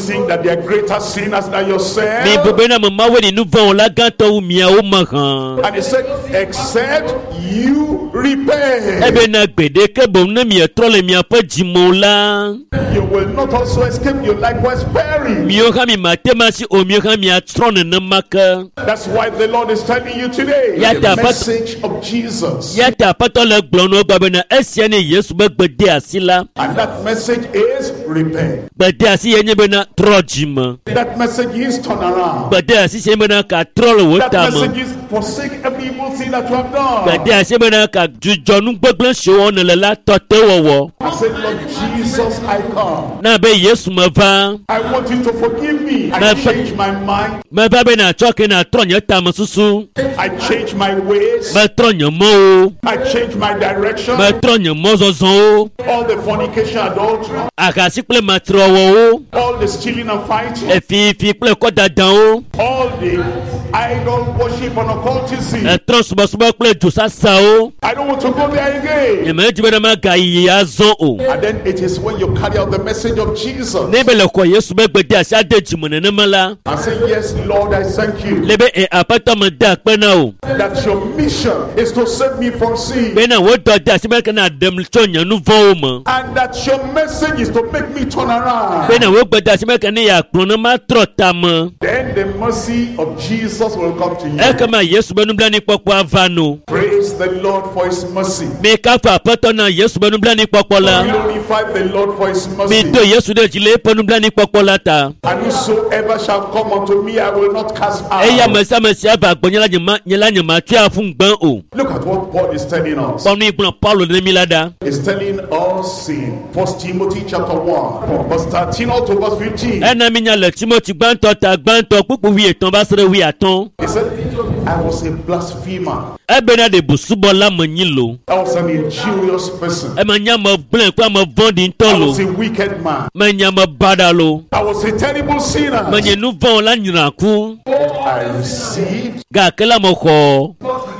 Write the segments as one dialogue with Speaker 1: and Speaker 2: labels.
Speaker 1: think that they are greater sinners than yourself?
Speaker 2: Mi bobena mama we ni nuva on la ganto u mia o mahan.
Speaker 1: And he said, except you repent,
Speaker 2: Ebe na gbede ke bom na mi trole mi apa jimola.
Speaker 1: you will not also escape your likewise perish.
Speaker 2: Mi o ha mi matema si o mi o ha mi atrone na maka.
Speaker 1: That's why the Lord is telling you today,
Speaker 2: Ya
Speaker 1: the
Speaker 2: ta
Speaker 1: message of Jesus.
Speaker 2: Ya ta pato le gblono gba na esia ni Yesu be gbede asila.
Speaker 1: And that message is repent.
Speaker 2: Gbede asi yenye be na trojima.
Speaker 1: That message is turn around.
Speaker 2: Gbede asi se be na ka trole
Speaker 1: That
Speaker 2: wota mo.
Speaker 1: message is forsake every evil thing that you have done.
Speaker 2: Gbede asi be na ka jujonu gbegble showo ne le la tote wowo.
Speaker 1: I said, Lord Jesus, I come.
Speaker 2: Na be Yesu me va.
Speaker 1: I want you to forgive me. I
Speaker 2: But-
Speaker 1: change my mind.
Speaker 2: Me va be na choke na tronye tam susu.
Speaker 1: I change my ways.
Speaker 2: Me tronye mo.
Speaker 1: I change my direction.
Speaker 2: Me tronye mo zozon.
Speaker 1: All the fornication, adultery,
Speaker 2: Akasi ple matrowo.
Speaker 1: all the stealing and fighting,
Speaker 2: Efi ple ko dadan o.
Speaker 1: all the idol worship and occultism.
Speaker 2: Etron subo ple jusasa o.
Speaker 1: I don't want to go there again.
Speaker 2: Yeme jibe na ma ga yi azon o.
Speaker 1: And then it is when you carry out the message of Jesus
Speaker 2: Nebe le ko Yesu be gbede asi ade jimone ne mala.
Speaker 1: and say, yes, Lord, I thank you
Speaker 2: Lebe apato me da pe na o.
Speaker 1: that your mission is to save me from sin.
Speaker 2: Be na wo do de asi be na dem chonya nu vo o mo.
Speaker 1: And that your message is to make me turn around.
Speaker 2: Be na wo gbede asi be na ya kpon na ma trota mo.
Speaker 1: Then the mercy of Jesus will come to you.
Speaker 2: E kama Yesu be nu bla ni popo avano.
Speaker 1: Praise the Lord for his mercy.
Speaker 2: Me ka fa apato na Yesu be nu bla ni popo la.
Speaker 1: Glorify the Lord for his
Speaker 2: Mi
Speaker 1: mercy.
Speaker 2: do Yesu de jile pe nu bla ni popo la ta.
Speaker 1: And whosoever shall come unto me, I will not cast
Speaker 2: E ya
Speaker 1: out.
Speaker 2: mesi ava gbonyala nyama tia fun gban o.
Speaker 1: Look at what Paul is telling us.
Speaker 2: Ponu igbon Paulo de milada.
Speaker 1: He's telling us in 1 Timothy chapter 1, from verse 13 all to verse 15.
Speaker 2: Ena mi nya le Timothy gbanto ta gbanto pupu wi etan ba sere wi aton.
Speaker 1: He said, I was a blasphemer.
Speaker 2: Ebe na de busubo la manyin lo.
Speaker 1: I was an injurious person.
Speaker 2: E ma nya mo blen kwa mo vondi
Speaker 1: I
Speaker 2: ntolo.
Speaker 1: was a wicked man.
Speaker 2: Ma nya mo badalo.
Speaker 1: I was a terrible sinner.
Speaker 2: Ma nye nu von la nyiraku.
Speaker 1: I received.
Speaker 2: Ga kela mo ko.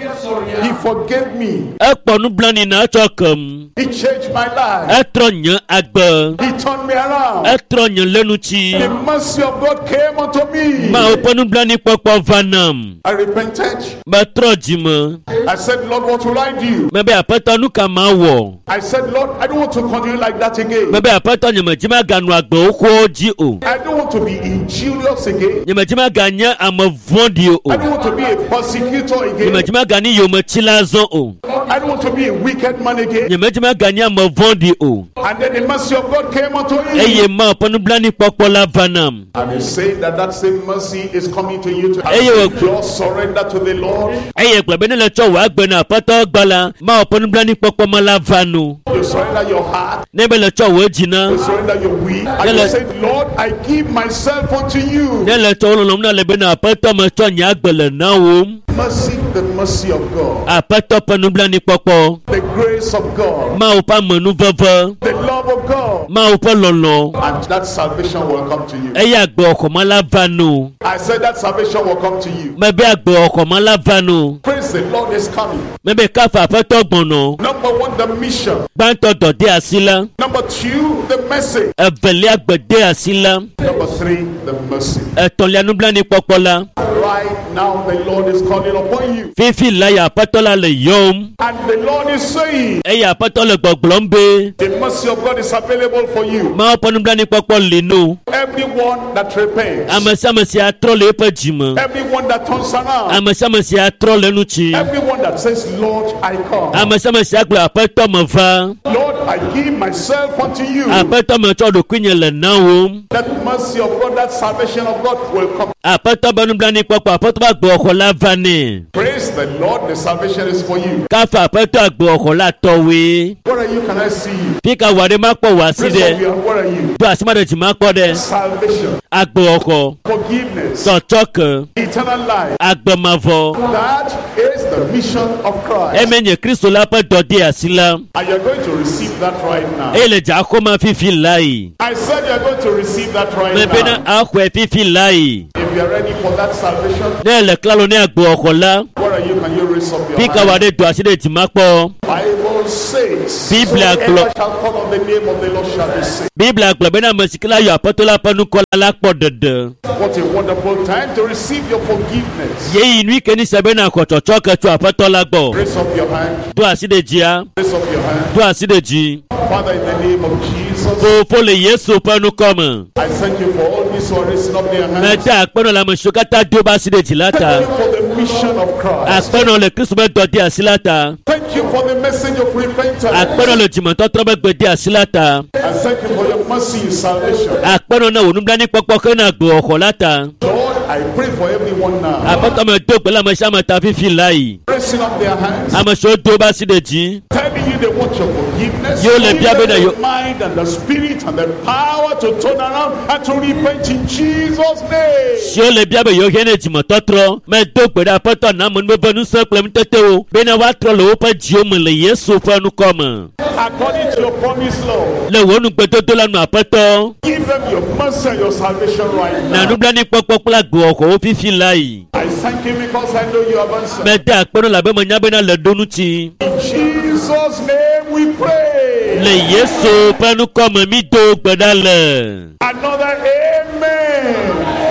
Speaker 1: He forgave me.
Speaker 2: E ponu blani na chokem.
Speaker 1: He changed my life.
Speaker 2: E tronye agbe.
Speaker 1: He turned me around.
Speaker 2: E tronye lenu chi.
Speaker 1: The mercy of God came unto me.
Speaker 2: Ma o ponu blani popo vanam.
Speaker 1: I repented.
Speaker 2: Ma trojima.
Speaker 1: I said, Lord, what will I do?
Speaker 2: Me be apato nu ka ma wo.
Speaker 1: I said, Lord, I don't want to continue like that again.
Speaker 2: Me be apato nyama jima ganu agbe okwo ji o.
Speaker 1: I don't want to be injurious again.
Speaker 2: Nyama jima ganya amavondi o.
Speaker 1: I don't want to be a persecutor
Speaker 2: Nyama
Speaker 1: again.
Speaker 2: jima gani yomo chilazo o.
Speaker 1: I don't want to be a wicked man again.
Speaker 2: Nyama jima ganya amavondi o.
Speaker 1: And then the mercy of God came unto
Speaker 2: Eye
Speaker 1: him.
Speaker 2: ma ponu blani popo la vanam.
Speaker 1: And he said that that same mercy is coming to you to
Speaker 2: Hey, you-
Speaker 1: just surrender to the Lord.
Speaker 2: Eye gbe ne le cho wa gbe na apato gbala. Ma ponu blani popo ma la vanu.
Speaker 1: You surrender your heart.
Speaker 2: Ne be le cho wo jina.
Speaker 1: You surrender your will. And you say, Lord, I give myself unto you.
Speaker 2: Ne le cho lo na le be na apato ma cho nya gbele na wo.
Speaker 1: Mercy, the mercy of God.
Speaker 2: Apato ponu blani popo.
Speaker 1: The grace of God.
Speaker 2: Ma o pa monu vava.
Speaker 1: The love of God.
Speaker 2: Ma o pa lolo.
Speaker 1: And that salvation will come to you.
Speaker 2: Eye agbe oko ma la vanu.
Speaker 1: I said that salvation will come to you.
Speaker 2: Me be agbe oko ma la vanu.
Speaker 1: Praise the Lord is coming.
Speaker 2: Me be ka fa apato gbono.
Speaker 1: Number one, the mission.
Speaker 2: Gbanto dode asila.
Speaker 1: Number two, the message.
Speaker 2: Eveli agbede asila.
Speaker 1: Number three, the mercy.
Speaker 2: Etonle anublani popola.
Speaker 1: Right now, the Lord is calling upon you.
Speaker 2: Fifi laya apatola le yom.
Speaker 1: And the Lord is saying,
Speaker 2: Eya apatola gbogbombe.
Speaker 1: the mercy of God is available for you.
Speaker 2: Ma oponublani popo linu.
Speaker 1: Everyone that repents,
Speaker 2: Amasamasi atrole epe jima.
Speaker 1: everyone that turns around,
Speaker 2: Amasamasi atrole nuchi.
Speaker 1: everyone that says, Lord, I come.
Speaker 2: Amasamasi agbe apato mava.
Speaker 1: Lord, I give myself unto you.
Speaker 2: Apato machodo kwinye le nawo.
Speaker 1: That mercy of God, that salvation of God will come.
Speaker 2: Apato banublani popo apato bagbe oko la vane.
Speaker 1: Praise the Lord, the salvation is for you.
Speaker 2: Kafa apato agbe oko la towe.
Speaker 1: Where are you? Can I see you?
Speaker 2: Pika wade makpo
Speaker 1: Praise
Speaker 2: waside.
Speaker 1: God, where are you?
Speaker 2: Do asimade ti makpo de.
Speaker 1: Salvation,
Speaker 2: Agbe oko.
Speaker 1: forgiveness,
Speaker 2: Tochoke.
Speaker 1: eternal life.
Speaker 2: Agbe mavo.
Speaker 1: That is the mission of Christ.
Speaker 2: Emenye Kristo la pe dode asila.
Speaker 1: And you're going to receive that right now.
Speaker 2: Ele ja koma fifi lai.
Speaker 1: I said you're going to receive that right
Speaker 2: Mebena
Speaker 1: now.
Speaker 2: akwe fifi lai.
Speaker 1: If you're ready for that salvation,
Speaker 2: Ne le klalo ne agbe oko la.
Speaker 1: where are you? Can you raise up your
Speaker 2: Pika
Speaker 1: hand?
Speaker 2: wade do aside ti makpo.
Speaker 1: Bible Bible says,
Speaker 2: Biblia
Speaker 1: whoever shall call on the name of the Lord shall be saved.
Speaker 2: Biblia globena masikila yo apotola panu kola la podede.
Speaker 1: What a wonderful time to receive your forgiveness.
Speaker 2: Ye inui keni sabena kotochoka tu apotola gbo.
Speaker 1: Raise up your hand.
Speaker 2: Do aside jia.
Speaker 1: Raise up your hand.
Speaker 2: Do aside ji.
Speaker 1: Father, in the name of Jesus,
Speaker 2: Fo le Yesu panu koma.
Speaker 1: I thank you for all these who are raising up their hands.
Speaker 2: Meta akpeno la mshokata do ba aside jilata.
Speaker 1: Thank you for the mission of Christ.
Speaker 2: Akpeno le Kristo be dodi asilata.
Speaker 1: Thank you for the message of repentance.
Speaker 2: Akpeno le jimoto trobe gbedi asilata.
Speaker 1: And thank you for your mercy and salvation.
Speaker 2: Akpeno na onumda ni popo na gbo okolata.
Speaker 1: Lord, I pray for everyone now.
Speaker 2: Apoto me do pela me shama ta fifi lai.
Speaker 1: Raising up their hands.
Speaker 2: Amasho do ba aside ji.
Speaker 1: Telling you they want your forgiveness.
Speaker 2: Yo le bia be na yo.
Speaker 1: The mind and the spirit and the power to turn around and to repent in Jesus' name.
Speaker 2: Si o le bia be yo hene jimoto tro. Me do pe da apoto na mo be bonu so klem tete o. Be na wa tro lo pa ji o me le Yesu panu koma.
Speaker 1: According to your promise, Lord,
Speaker 2: Le wonu gbedo do la nu apoto.
Speaker 1: give them your mercy and your salvation right
Speaker 2: Na
Speaker 1: now.
Speaker 2: nubla ni popo pla gbo oko o fifi lai.
Speaker 1: I thank you because I know you have answered.
Speaker 2: Me da akpeno la be mo nya be na le donu ti.
Speaker 1: In Jesus' name we pray.
Speaker 2: Le Yesu panu koma mi do gbeda le.
Speaker 1: Another amen.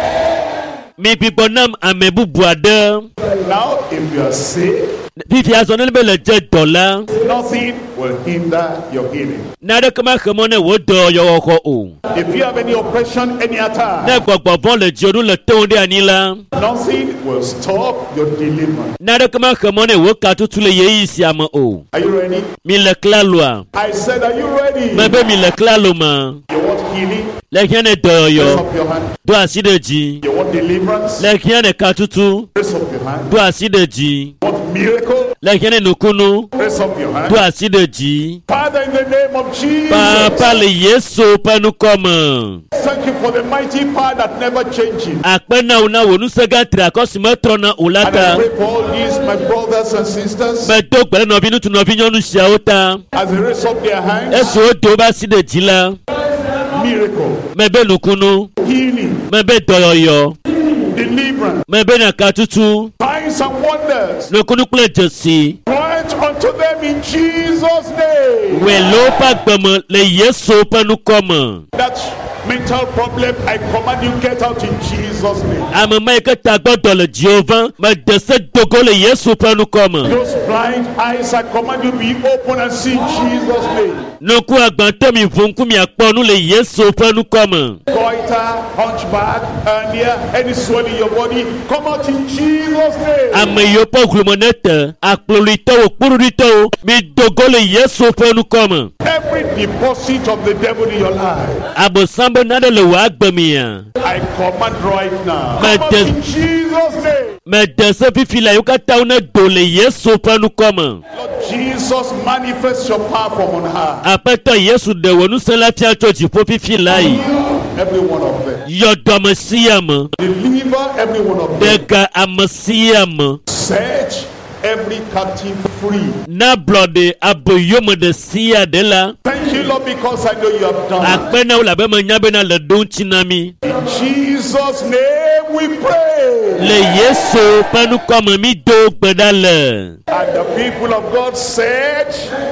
Speaker 2: Mi pipo nam amebubu ade.
Speaker 1: Now, if you are sick,
Speaker 2: Fifi azonel be le je dola.
Speaker 1: nothing will hinder your healing.
Speaker 2: Na de kama khemone wo do yo oko o.
Speaker 1: If you have any oppression, any attack,
Speaker 2: Na gbogbo bon le jodu le ton de anila.
Speaker 1: nothing will stop your deliverance.
Speaker 2: Na de kama khemone wo katutu le ye isi ama o.
Speaker 1: Are you ready?
Speaker 2: Mi le klaloa.
Speaker 1: I said, are you ready?
Speaker 2: Me be mi le klalo ma.
Speaker 1: You want healing?
Speaker 2: Le kiane do
Speaker 1: Raise
Speaker 2: yo.
Speaker 1: up your hand.
Speaker 2: Do aside ji.
Speaker 1: You want deliverance?
Speaker 2: Le kiane katutu.
Speaker 1: Raise up your hand.
Speaker 2: Do aside ji.
Speaker 1: You want miracle?
Speaker 2: Le kiane nukunu.
Speaker 1: Raise up your hand.
Speaker 2: Do aside ji.
Speaker 1: Father, in the name of Jesus,
Speaker 2: Papa le Yesu panu koma.
Speaker 1: thank you for the mighty power that never changes.
Speaker 2: Akpena una wonu sega tra kosimo na
Speaker 1: And I
Speaker 2: ulata.
Speaker 1: pray for all these, my brothers and sisters,
Speaker 2: Me do gbere no binu tu no bi nyonu sia ota.
Speaker 1: as they raise up their hands,
Speaker 2: Esu o do ba si de jila.
Speaker 1: miracle,
Speaker 2: Me be nukunu.
Speaker 1: healing,
Speaker 2: Me be doyoyo.
Speaker 1: deliverance,
Speaker 2: Me be na katutu.
Speaker 1: signs and wonders,
Speaker 2: Nukunu kule jesi.
Speaker 1: grant unto them in Jesus' name.
Speaker 2: We lo pa gbemo le Yesu panu koma.
Speaker 1: That mental problem, I command you get out in Jesus' name.
Speaker 2: Ame ma ke ta gbodo le Jehovah. Me dese dogo le Yesu panu koma.
Speaker 1: Those blind eyes, I command you be open and see in Jesus' name.
Speaker 2: Nuku agbante mi vunku mi akponu le Yesu panu koma.
Speaker 1: Goiter, hunchback, hernia, any swelling in your body, come out in Jesus' name.
Speaker 2: Ame yopo glumonete. Akplolito o kururito. Mi dogo le Yesu panu koma.
Speaker 1: Every deposit of the devil in your life,
Speaker 2: Abo sambe nade le wa agbemia.
Speaker 1: I command right now.
Speaker 2: My
Speaker 1: Come out
Speaker 2: death-
Speaker 1: in Jesus' name.
Speaker 2: Me dese fifi la yukata une do le Yesu panu koma.
Speaker 1: Lord Jesus, manifest your power from on high.
Speaker 2: Apeto Yesu de wonu se la tia choji po fifi lai.
Speaker 1: Every one of them.
Speaker 2: Yodo mesiyam.
Speaker 1: Deliver every one of them.
Speaker 2: Dega amasiyam.
Speaker 1: Set every captive free.
Speaker 2: Na blode aboyomo de siya de la.
Speaker 1: Thank you, Lord, because I know you have done it.
Speaker 2: Akpena ula be manyabe na le don chinami.
Speaker 1: In Jesus' name we pray.
Speaker 2: Le Yesu panu koma mi do gbedale.
Speaker 1: And the people of God said,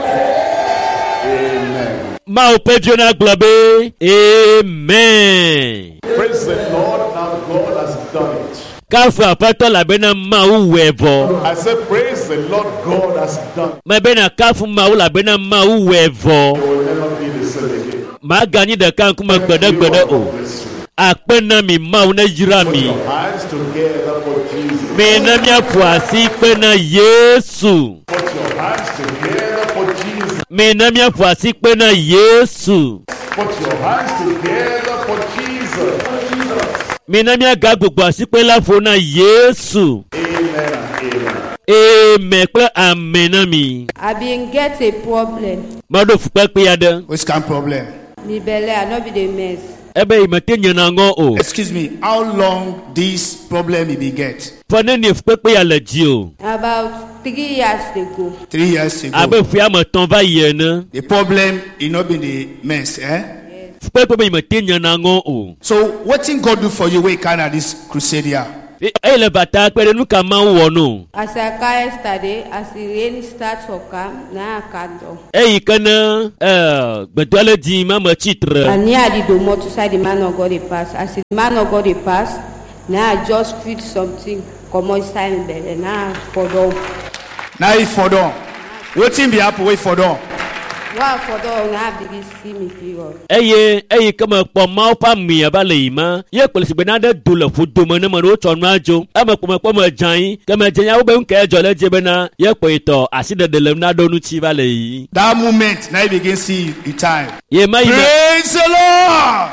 Speaker 1: Amen.
Speaker 2: Ma o pedio na globe. Amen.
Speaker 1: Praise the Lord, now God has done it.
Speaker 2: Kafu apato la bena ma u wevo.
Speaker 1: I said, praise the Lord, God has done it.
Speaker 2: Ma bena kafu ma u la bena ma u wevo.
Speaker 1: You will never be the same again.
Speaker 2: Ma gani de kan kuma gbede gbede o. Akpena mi ma u na jira mi.
Speaker 1: Your hands together for Jesus.
Speaker 2: Mi na mi afuasi pena Yesu.
Speaker 1: Put your hands together for Jesus.
Speaker 2: Mi na mi afuasi pena Yesu.
Speaker 1: Put your hands together for Jesus.
Speaker 2: Mi na mi aga gbogbo asipe la fo na Yesu.
Speaker 1: Amen and amen.
Speaker 2: Amen kple amen na mi.
Speaker 3: I been get a problem.
Speaker 2: Ma do fukpe pe ya de.
Speaker 4: Which kind of problem?
Speaker 3: Me belle, I no be the mess.
Speaker 2: Ebe imete nyana ngo o.
Speaker 4: Excuse me, how long this problem you be get?
Speaker 2: Fone ni fukpe pe ya le ji o.
Speaker 3: About 3 years ago.
Speaker 4: 3 years ago.
Speaker 2: Abe fi ama ton va ye ne.
Speaker 4: The problem it not been the mess, eh?
Speaker 2: Fukpe pe imete nyana ngo o.
Speaker 4: So what thing God do for you when you carry this crusade here?
Speaker 2: le bata akpere nu ka ma wo no.
Speaker 3: As I car yesterday, as the rain starts to come, now I can't do.
Speaker 2: Kana bedole di mama chitre.
Speaker 3: And near the door to say the man of God they pass. As the man of God they pass, now I just feel something. Come on, time there. Now for them.
Speaker 4: Now he for them. Waiting be happy wait for them.
Speaker 3: Wow, for them now begin see me period.
Speaker 2: Kama kwa mau pa mi abale ima. Ye polisi benade dula fudu mene mano chonmajo. Ama kwa majai. Kama jenya ube unke jole jebena. Ye kwa ito asida delem na donu chivale yi.
Speaker 4: That moment now you begin see the time.
Speaker 2: Ye ma
Speaker 4: Praise the Lord.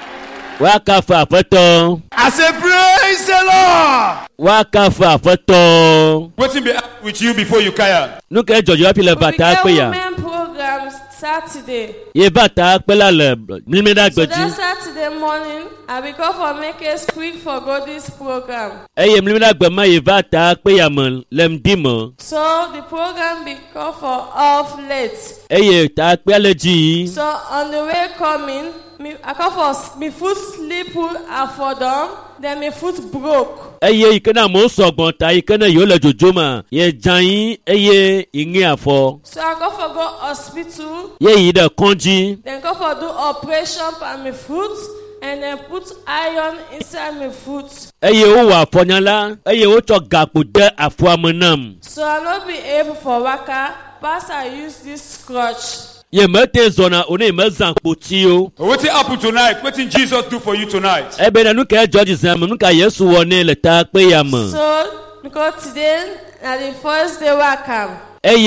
Speaker 2: Wakafa foto.
Speaker 4: I say praise the Lord.
Speaker 2: Wakafa foto.
Speaker 5: Waiting be with you before you kaya.
Speaker 2: Nuke jojo api le bata akpe ya.
Speaker 6: Women program Saturday.
Speaker 2: Ye bata akpe la le milmeda
Speaker 6: So
Speaker 2: gbeji.
Speaker 6: that Saturday morning, I will go for make a quick for go this program.
Speaker 2: Milmeda gbema ye bata akpe ya man lem dimo.
Speaker 6: So the program be go for off late.
Speaker 2: Ta akpe aleji.
Speaker 6: So on the way coming, I come for me foot slip and for them, then my foot broke.
Speaker 2: Ikena mo sogbon ta ikena yo le jojoma. Ye jayin ingi afo.
Speaker 6: So I go for go hospital.
Speaker 2: Ye ida konji.
Speaker 6: Then go for do operation on my foot and then put iron inside my foot.
Speaker 2: O wa fonyala. O cho gapu de afo amanam.
Speaker 6: So I not be able for waka. Pass I use this crutch.
Speaker 2: Ye mete zona one mezan potio.
Speaker 5: What happened tonight? What did Jesus do for you tonight?
Speaker 2: Bena nu ka George Sam nu ka Yesu wone le ta pe ya mo.
Speaker 6: So because today na the first day I come.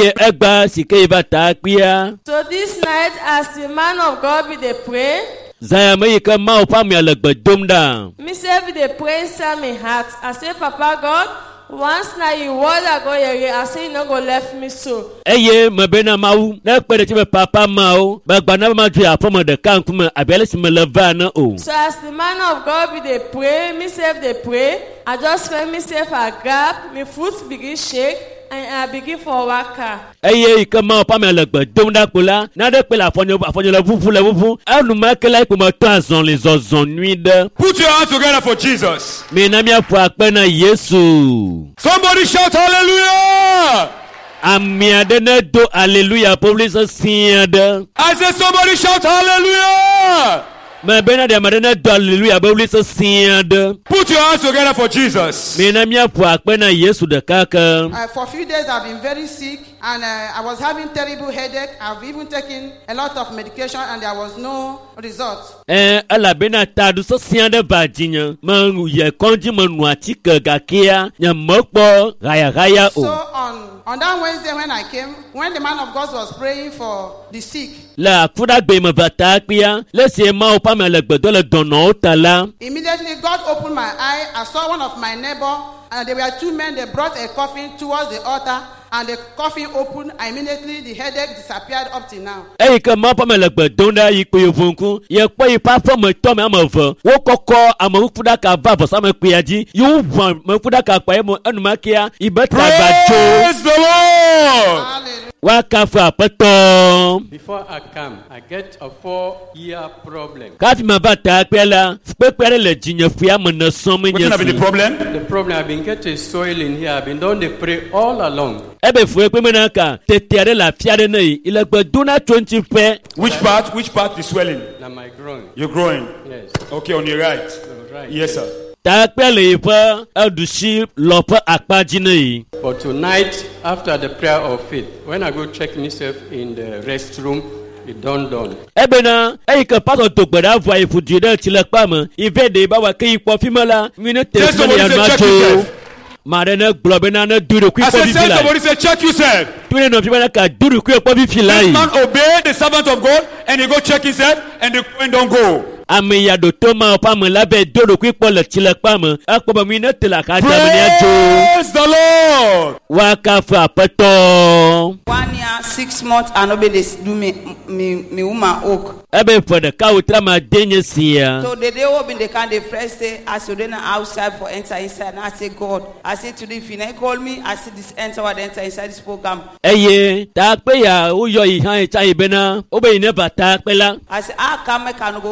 Speaker 2: Egba sike ba ta pia.
Speaker 6: So this night as the man of God be dey pray.
Speaker 2: Zaya me ka ma opa mi alagba domda.
Speaker 6: Me say be dey pray inside my heart. I say Papa God, once na you word I go here, I say you no go left me so.
Speaker 2: Me bena mau na pere ti me papa mau ba gba na ma ju apomo de kan kuma abele si me leva na o.
Speaker 6: So as the man of God be dey pray, me self dey pray, I just feel myself a gap, my foot begin shake and I begin for waka.
Speaker 2: Ka ma opa mi alagba domda kula na de pe la fonyo le vuvu anu ma kele ko mo tan zon les zon nuit de.
Speaker 5: Put your hands together for Jesus.
Speaker 2: Me na mi afu akpe na Yesu.
Speaker 5: Somebody shout hallelujah.
Speaker 2: Amia de ne do hallelujah public siade.
Speaker 5: I said somebody shout hallelujah.
Speaker 2: Me bena de madena do hallelujah public siade.
Speaker 5: Put your hands together for Jesus.
Speaker 2: Me na mi afu akpe na Yesu de kaka.
Speaker 7: For a few days I've been very sick and I was having terrible headache. I've even taken a lot of medication and there was no result.
Speaker 2: Ala bena tadu so siade bajinya. Man ye konji manu atika gakia nya mokpo gaya o.
Speaker 7: So on that Wednesday when I came, when the man of God was praying for the sick,
Speaker 2: La fuda be me bata pia. Lesi ma opa me le gbedo le dono tala.
Speaker 7: immediately God opened my eye. I saw one of my neighbor and there were two men. They brought a coffin towards the altar and the coffin opened. Immediately the headache disappeared up till now.
Speaker 2: Ka ma opa me le gbedo nda ikpe yovunku. Ye po ipa fo me to me amavo. Wo koko amawu fuda ka va bosa me kweaji. Yu wan me fuda ka pa mo anu makia ibeta bajo.
Speaker 5: Praise the Lord.
Speaker 7: Hallelujah.
Speaker 2: Wakafa pato.
Speaker 8: Before I come, I get a 4-year problem.
Speaker 2: Kati ma bata pela. Spepere le jinya fia mo na somme
Speaker 5: What's been the
Speaker 2: nyesi.
Speaker 5: problem?
Speaker 8: The problem I've been getting soil in here. I've been doing the pray all along.
Speaker 2: Ebe fue pe menaka. Tetere la fiade nei. Ile gbeduna 20 pe.
Speaker 5: Which part? Which part is swelling?
Speaker 8: Now my groin.
Speaker 5: You're growing.
Speaker 8: Yes.
Speaker 5: Okay, on your right.
Speaker 8: Right.
Speaker 5: Yes, sir.
Speaker 2: Ta pele ipa adushi lopa akpaji nei.
Speaker 8: But tonight, after the prayer of faith, when I go check myself in the restroom, it done.
Speaker 2: Ebe na ka pato dogbeda vo ifudu de tile pam. Ive de ba wa ke ipo fimola. Mine te
Speaker 5: Tell somebody
Speaker 2: ya
Speaker 5: say, check
Speaker 2: macho.
Speaker 5: yourself.
Speaker 2: Mare na globe na duru ku
Speaker 5: I
Speaker 2: ipo
Speaker 5: said,
Speaker 2: bi
Speaker 5: tell
Speaker 2: fila.
Speaker 5: somebody say, check yourself.
Speaker 2: Tune no fimola ka duru ku ipo bi fila.
Speaker 5: This man obey the servant of God and he go check himself and the coin don't go.
Speaker 2: Ame ya do to ma opa me labe duru ku ipo le tile pam. Akpo ba mine te la ka jamani ajo.
Speaker 5: Praise the Lord.
Speaker 2: Wakafa pato.
Speaker 7: 1 year, 6 months, and nobody do me woman oak.
Speaker 2: Ebe for the cow trama denye siya.
Speaker 7: So the day open the can the first day, I said then outside for enter inside. And I say God, I said today if you call me, I said this enter what enter inside this program.
Speaker 2: Ta pe ya uyo ihan cha ibena. Obe ine bata pe la.
Speaker 7: I said I come I can go the same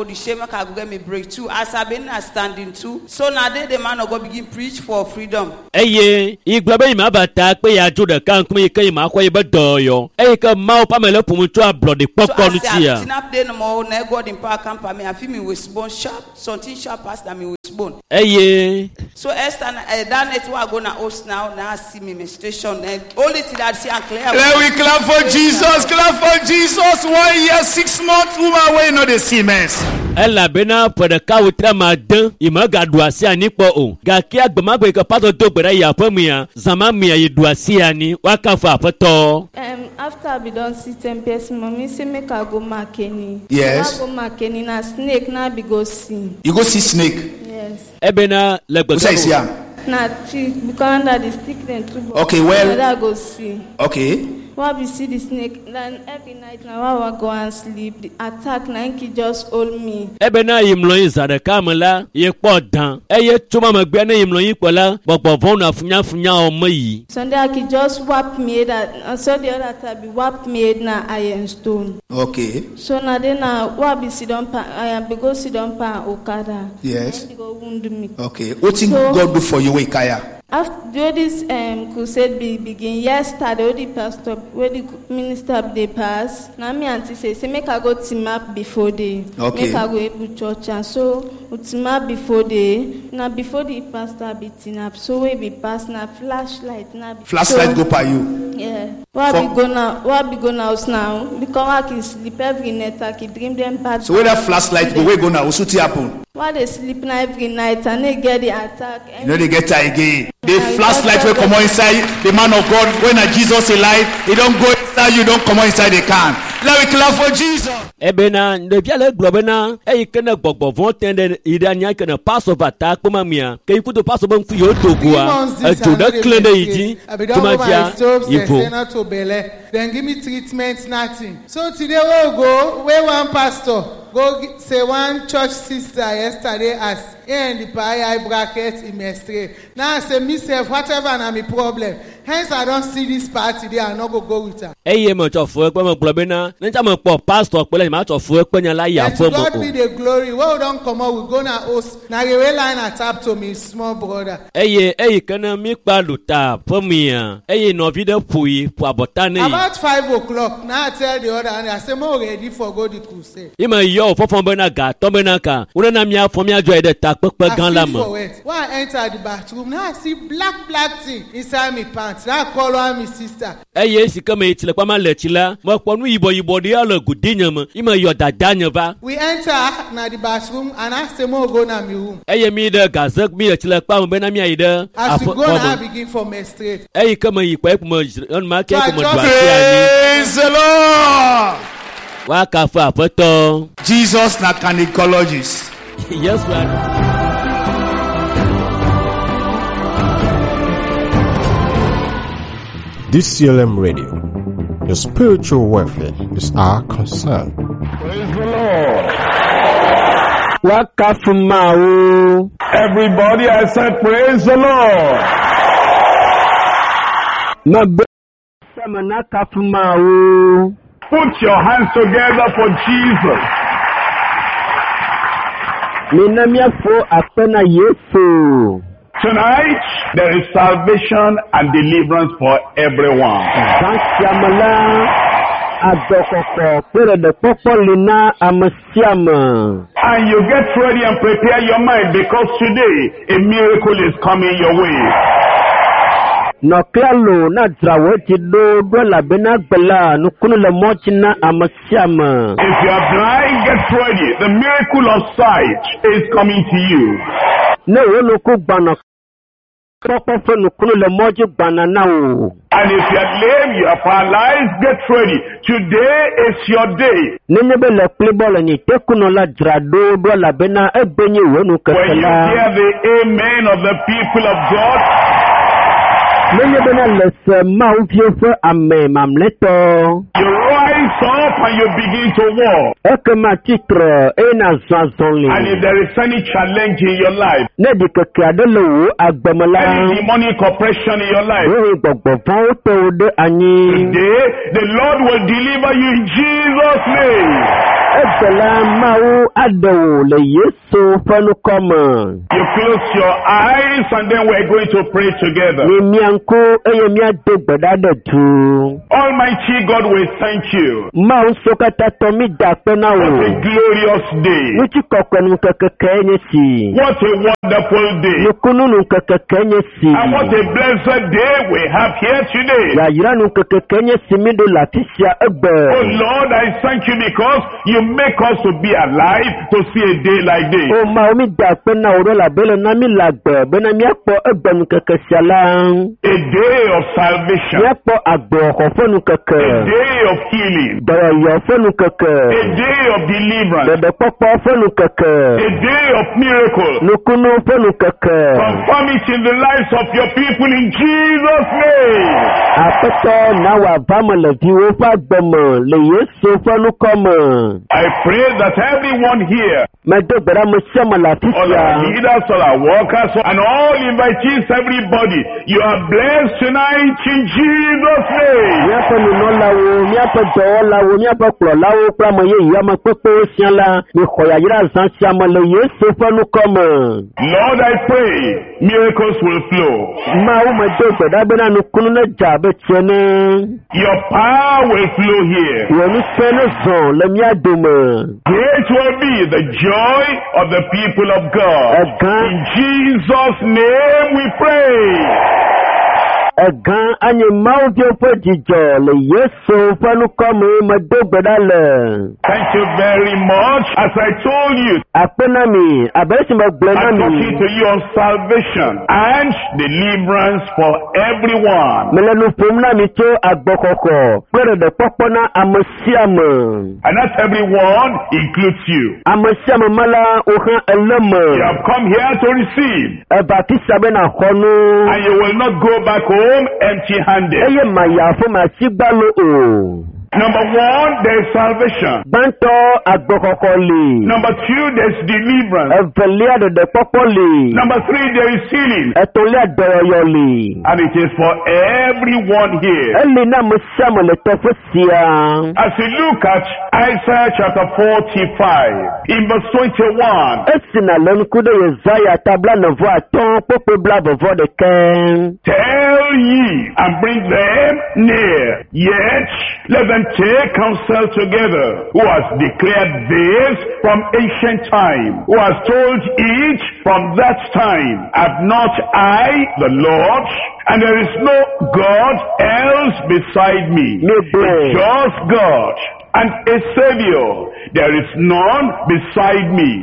Speaker 7: make I go get me breakthrough. As I been standing too. So now the man of God begin preach for freedom.
Speaker 2: Eye, igbabe ima bata pe ya juda kan kuma ke ima kwa ibe doyo. Ke mau pa mele pumuntu a blood popcorn tia.
Speaker 7: So as I play no more, na God in power camp me. I feel me with bone sharp, something sharp as than me with bone.
Speaker 2: Eye.
Speaker 7: So Esther, that net we go na host now. Now see me menstruation. Only thing that see and clear.
Speaker 4: Let we clap for Jesus. Clap for Jesus. 1 year, 6 months. Woman, where you know the Siemens.
Speaker 2: Ela bena pada kau tramadan ima gaduasi ani po o. Gaki agbamagbe ke pato do gbera ya pamia. Zama mia ye duasi ani wakafa pato.
Speaker 6: After I be done system person, mommy say make I go Makeni.
Speaker 4: Yes.
Speaker 6: I go Makeni na snake na be go see.
Speaker 4: You go see snake.
Speaker 6: Yes.
Speaker 2: Ebena legbe.
Speaker 4: Who says here?
Speaker 6: Na tree because under the stick then too.
Speaker 4: Okay, well.
Speaker 6: I go see.
Speaker 4: Okay.
Speaker 6: Why we see the snake? Then every night now I go and sleep. The attack na he just hold me.
Speaker 2: Ebena imlo izade kamela ye podan. Eye tuma magbe na imlo yipola bobo von afunya omo yi.
Speaker 6: Sunday I could just whap me that and so the other time be whap me na iron stone.
Speaker 4: Okay.
Speaker 6: So now then why be sit down pa I be go sit down pa Okada.
Speaker 4: Yes.
Speaker 6: Then go wound me.
Speaker 4: Okay. What thing God do for you, Ikaya?
Speaker 6: After this crusade begin yesterday, the pastor, where the minister they pass. Now me auntie say make I go team up before they.
Speaker 4: Okay.
Speaker 6: Make I go able church and so team up before they. Now before the pastor be team up, so we be pass now flashlight now.
Speaker 4: Flashlight go by you.
Speaker 6: Yeah. Why be go now house now? Because I can sleep every night. I can dream them bad.
Speaker 4: So where that flashlight go, where go now? What's happen?
Speaker 6: Why they sleep now every night and they get the attack?
Speaker 4: You know they get that again. The flashlight will come inside the man of God. When Jesus alive, he don't go inside you, don't come inside the can. Let me clap for Jesus.
Speaker 2: Ebena ne biale globena kena gbogbo von tende idania kena pass over ta kuma mia ke ikuto pass over mfu yo togua juda klende yiji tumaja ivo.
Speaker 9: Then give me treatment, nothing. So today we'll go where one pastor go say one church sister yesterday as in the eye bracket in menstruate. Now I say myself whatever na my problem. Hence I don't see this part today. I not go with her.
Speaker 2: Eye mo chofu ekpe mo globena nja mo po pastor pele ma chofu ekpe nya la ya fo mo.
Speaker 9: God be the glory. Well don't come out we go na host. Na the way line tap to me small brother.
Speaker 2: Eye kana mi pa luta for mia. Eye no video pui po abotane.
Speaker 9: About 5 o'clock, now I tell the other and I say, I'm ready for go the crusade.
Speaker 2: Ima yo fofon bena ga to bena ka. Una na mia fo mia joy de ta pepe gan la mo.
Speaker 9: When I enter the bathroom, now I see black thing inside my pants. Now I call on my sister.
Speaker 2: Eye si kama itile kwa ma lechila. Mo ponu ibo de ala gudinya mo. Ima yo dadanya ba.
Speaker 9: We enter na the bathroom and I say, mo go na my room.
Speaker 2: Eye mi de gazak mi lechila kwa mo bena mia ide.
Speaker 9: As we go now I begin for menstruate.
Speaker 2: Eye kama ikwa mo on ma ke ko mo dwa.
Speaker 4: Praise the Lord.
Speaker 2: Wakafa poto.
Speaker 4: Jesus na gynecologist.
Speaker 2: Yes, Lord.
Speaker 10: This CLM Radio, your spiritual welfare is our concern.
Speaker 1: Praise the Lord.
Speaker 2: Wakafumau.
Speaker 1: Everybody, I said, praise the Lord. Put your hands together for Jesus. Tonight, there is salvation and deliverance for everyone. And you get ready and prepare your mind because today a miracle is coming your way.
Speaker 2: If you
Speaker 1: are blind, get ready. The miracle of sight is coming to you. And if you are lame, you are paralyzed, get ready. Today is your day. When you hear the amen of the people of God, you rise up and you begin to walk. And if there is any challenge in your life,
Speaker 11: Nedi keke adelewo agbemela.
Speaker 1: Any demonic oppression in your life.
Speaker 11: Today,
Speaker 1: the Lord will deliver you in Jesus' name. You close your eyes and then we're going to pray together. Almighty God, we thank you. What a glorious day. What a wonderful day. And what a blessed day we have here today. Oh Lord, I thank you because you make us to be alive to see a day like this. A day of salvation. A day of healing. A day of deliverance. A day of miracles. Perform it in the lives of your people in Jesus' name. I pray that everyone here, all our leaders, all our workers, and all invitees, everybody, you are blessed tonight in Jesus' name. Lord, I pray miracles will flow. Your power will flow here. Great will be the joy of the people of God. In Jesus' name we pray.
Speaker 11: Thank you
Speaker 1: very much. As I told you, I'm talking to you on salvation and deliverance for everyone. And that everyone includes you. You have come here to receive. And you will not go back home empty-handed. Number one, there's salvation. Number two, there's deliverance. Number three, there is healing. And it is for everyone here. As you look at Isaiah chapter 45, in verse 21, tell ye and bring them near, yet let them take counsel together. Who has declared this from ancient time? Who has told it from that time? Have not I, the Lord? And there is no God else beside me. A just God and a Savior. There is none beside me.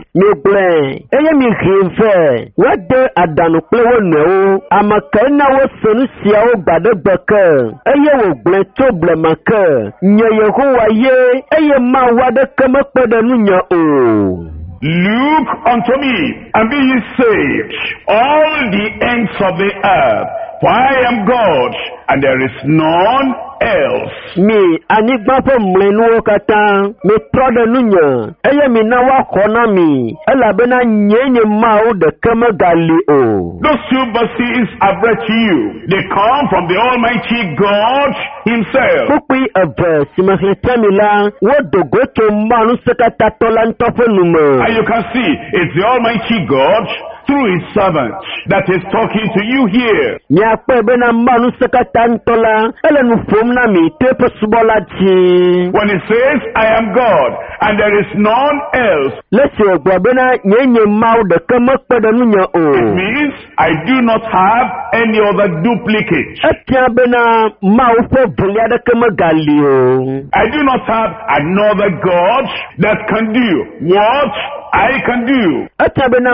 Speaker 1: Look unto me, and be ye saved, all the ends of the earth, for I am God, and there is none else. Me anigba fo mlenu kata me trode nunya eye mi na wa kona mi elabena nyenye mau de kama gali o. Those two verses I've read to you, they come from the Almighty God Himself. Pukui verse simahletamila wodo goto manu sekata tolanto fonuma. And you can see it's the Almighty God through His servant that is talking to you here. When He says, I am God, and there is none else, it means I do not have any other duplicate. I do not have another God that can do what I can do. What great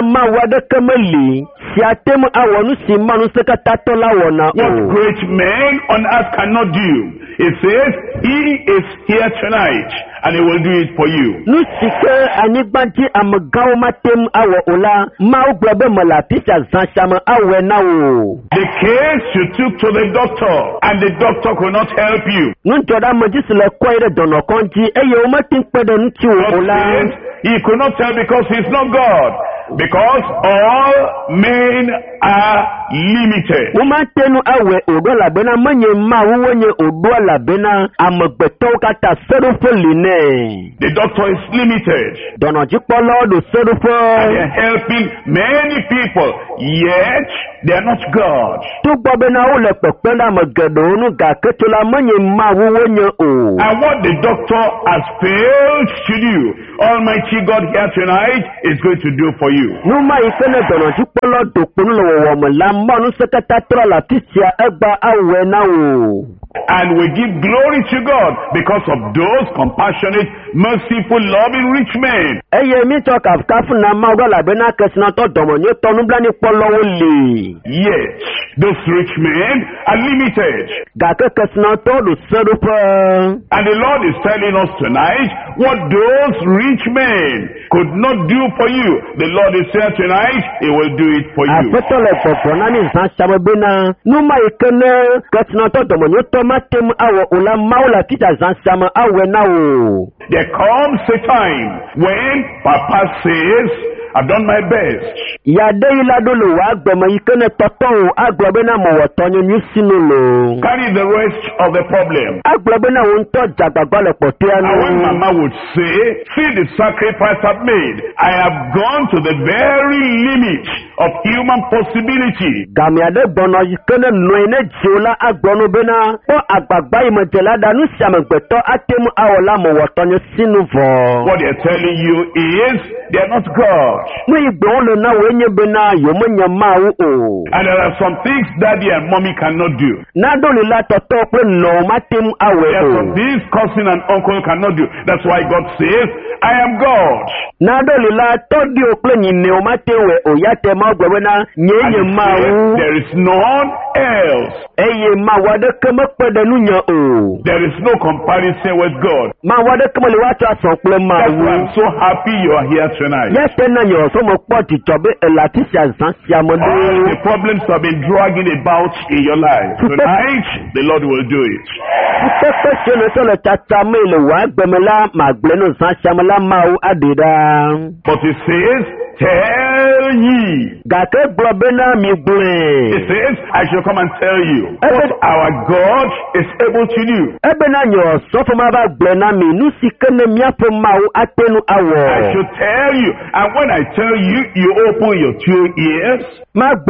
Speaker 1: men on earth cannot do. It says, He is here tonight, and he will do it for you.
Speaker 11: Nusike anigbanti amagawo matem awo ola mau globe malapisa zanshama awe nawo.
Speaker 1: The case you took to the doctor and the doctor could not help you.
Speaker 11: Nuntoda majisle kwaire dono konji eye umatin pede nchi ola.
Speaker 1: He could not tell because he's not God. Because all men are limited.
Speaker 11: Umatenu awe odola bena manye ma uwenye odola bena amagbeto kata serufoline.
Speaker 1: The doctor is limited.
Speaker 11: Dono jipolo do serufo.
Speaker 1: And they're helping many people, yet they are not God.
Speaker 11: Tubo bena ule pependa magedonu gaketula manye ma uwenye o.
Speaker 1: And what the doctor has failed to do, Almighty God here tonight is going to do for you.
Speaker 11: Numa ifene dono jipolo do kunulo wamala manu sekata trola tisia egba awe na o.
Speaker 1: And we give glory to God because of those compassionate, merciful, loving rich men.
Speaker 11: Eye mi to kafu na mawala bena kesna to domo nyo tonu blani polo woli.
Speaker 1: Yes, those rich men are limited.
Speaker 11: Gake kesna to do serupa.
Speaker 1: And the Lord is telling us tonight what those rich men could not do for you. The Lord is here tonight, He will do it for you.
Speaker 11: Apetole popo nani zanshama bena. Numa ikene kesna to domo nyo matem awo ula maula kita zanshama awe na o.
Speaker 1: There comes a time when Papa says, I've done my best.
Speaker 11: Ya deila dolo wa gbema ikene toton agbobena mo wotonyo nyusinulo.
Speaker 1: Carry the rest of the problem.
Speaker 11: Agbobena wonto jagbagale potiano.
Speaker 1: And when Mama would say, see the sacrifice I've made. I have gone to the very limit of human possibility.
Speaker 11: Gamiade bono ikene noene jiola agbono bena o agbagba imotela danu siamegbeto atemu awola mo wotonyo sinuvo.
Speaker 1: What they're telling you is they're not God.
Speaker 11: And there
Speaker 1: are some things Daddy and Mommy cannot do. There are some things cousin and uncle cannot do. That's why God says, I am God. And there is none else. There is no comparison with God. That's why I'm so happy you are here tonight. All the problems have been dragging about in your life. Tonight, the Lord will do it. But He says, tell ye. He says, I shall come and tell you what our God is able to do. I should tell you, and when I tell you, you open your 2 ears. What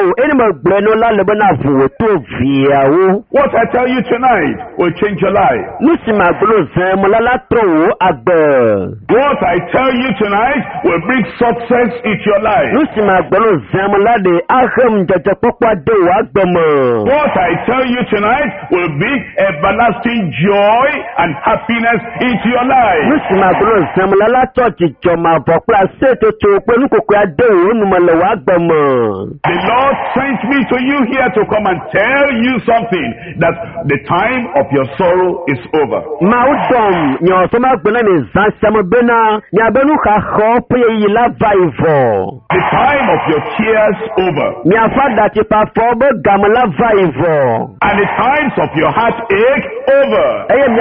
Speaker 1: I tell you tonight will change your life. What I tell you tonight will bring success into your life. What I tell you tonight will bring everlasting joy and happiness into your life. The Lord sent me to you here to come and tell you something, that the time of your sorrow is over. The time of your tears over. And the times of your heartache over. And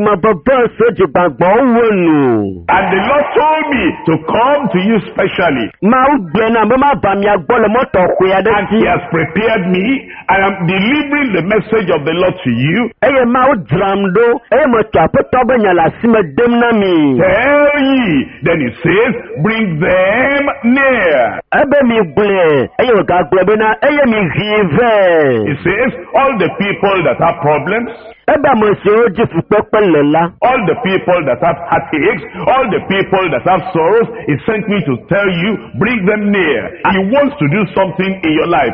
Speaker 1: the Lord told me to come to you specially. And He has prepared me. I am delivering the message of the Lord to you. Tell ye. Then He says, bring them near. He says, all the people that have problems, all the people that have heartaches, all the people that have sorrows, He sent me to tell you, bring them near. He wants to do something in your life.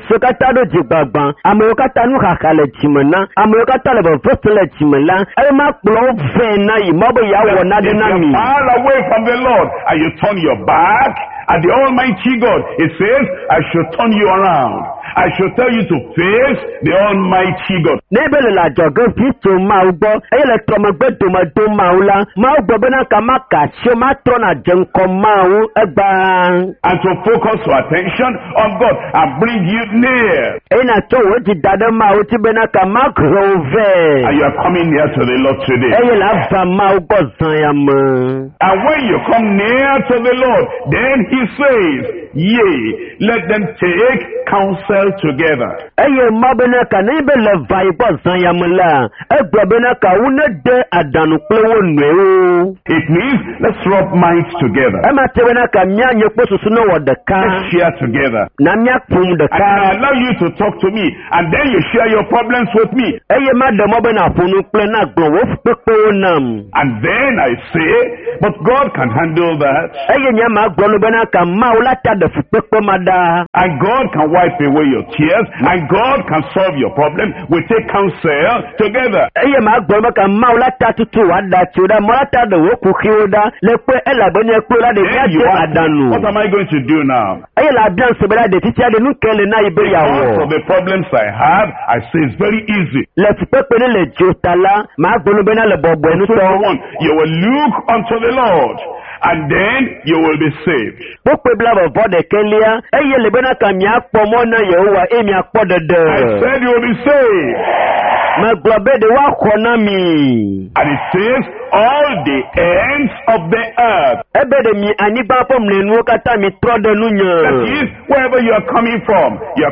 Speaker 1: If you're far away from the Lord and you turn your back at the Almighty God, He says, I should turn you around. I should tell you to face the Almighty God.
Speaker 11: N'ebe le la jọgọ Kristo ma ụgbọ eye le trọmegbe domedo ma ụla ma ụgbọ bena ka ma kasio ma trọ na jenkọ ma ụ egba.
Speaker 1: And to focus your attention on God and bring you near.
Speaker 11: Eye na tọ wo ti dade ma ụ ti bena ka ma grove.
Speaker 1: And you are coming near to the Lord today.
Speaker 11: Eye la va ma ụgbọ zan ya ma.
Speaker 1: And when you come near to the Lord, then he says, yea, let them take counsel together.
Speaker 11: Eye ma bena ka n'ebe le va ịgbọ zan ya ma la egbe bena ka ụne de adanu kple wo nue o.
Speaker 1: It means let's rub minds together.
Speaker 11: Ema te bena ka mia nye kpo susu no wo deka.
Speaker 1: Let's share together.
Speaker 11: Na mia pum
Speaker 1: I
Speaker 11: deka.
Speaker 1: can allow you to talk to me and then you share your problems with me.
Speaker 11: Eye ma de mo bena funu kple na gbon wo pepe wo nam.
Speaker 1: And then I say, but God can handle that.
Speaker 11: Eye nya ma gbonu bena ka ma ụla ta de fu pepe ma da.
Speaker 1: And God can wipe away your tears. And God can solve your problem. We take counsel together.
Speaker 11: Eye ma gbonu ka ma ụla ta tutu wa da ti da mo ta de wo ku ki da le pe ela bene kpo la de ya
Speaker 1: Then you
Speaker 11: de
Speaker 1: ask me,
Speaker 11: adanu.
Speaker 1: what am I going to do now?
Speaker 11: Eye la bian se bela de titi ade nu kele na ibe ya
Speaker 1: Because
Speaker 11: wo.
Speaker 1: of the problems I have, I say it's very easy.
Speaker 11: Le fu pepe ne le jotala ma gbonu bena le bobo enu to.
Speaker 1: You will look unto the Lord, and then you will be saved.
Speaker 11: Pope bla bo de kelia eye le bena ka mi akpo mo na Yehowa e mi akpo de de.
Speaker 1: I said you will be saved.
Speaker 11: Ma globe de wa kona mi.
Speaker 1: And it says, all the ends of the earth.
Speaker 11: Ebe de mi anigba pom le nu kata mi tro de nu nya.
Speaker 1: That is, wherever you are coming from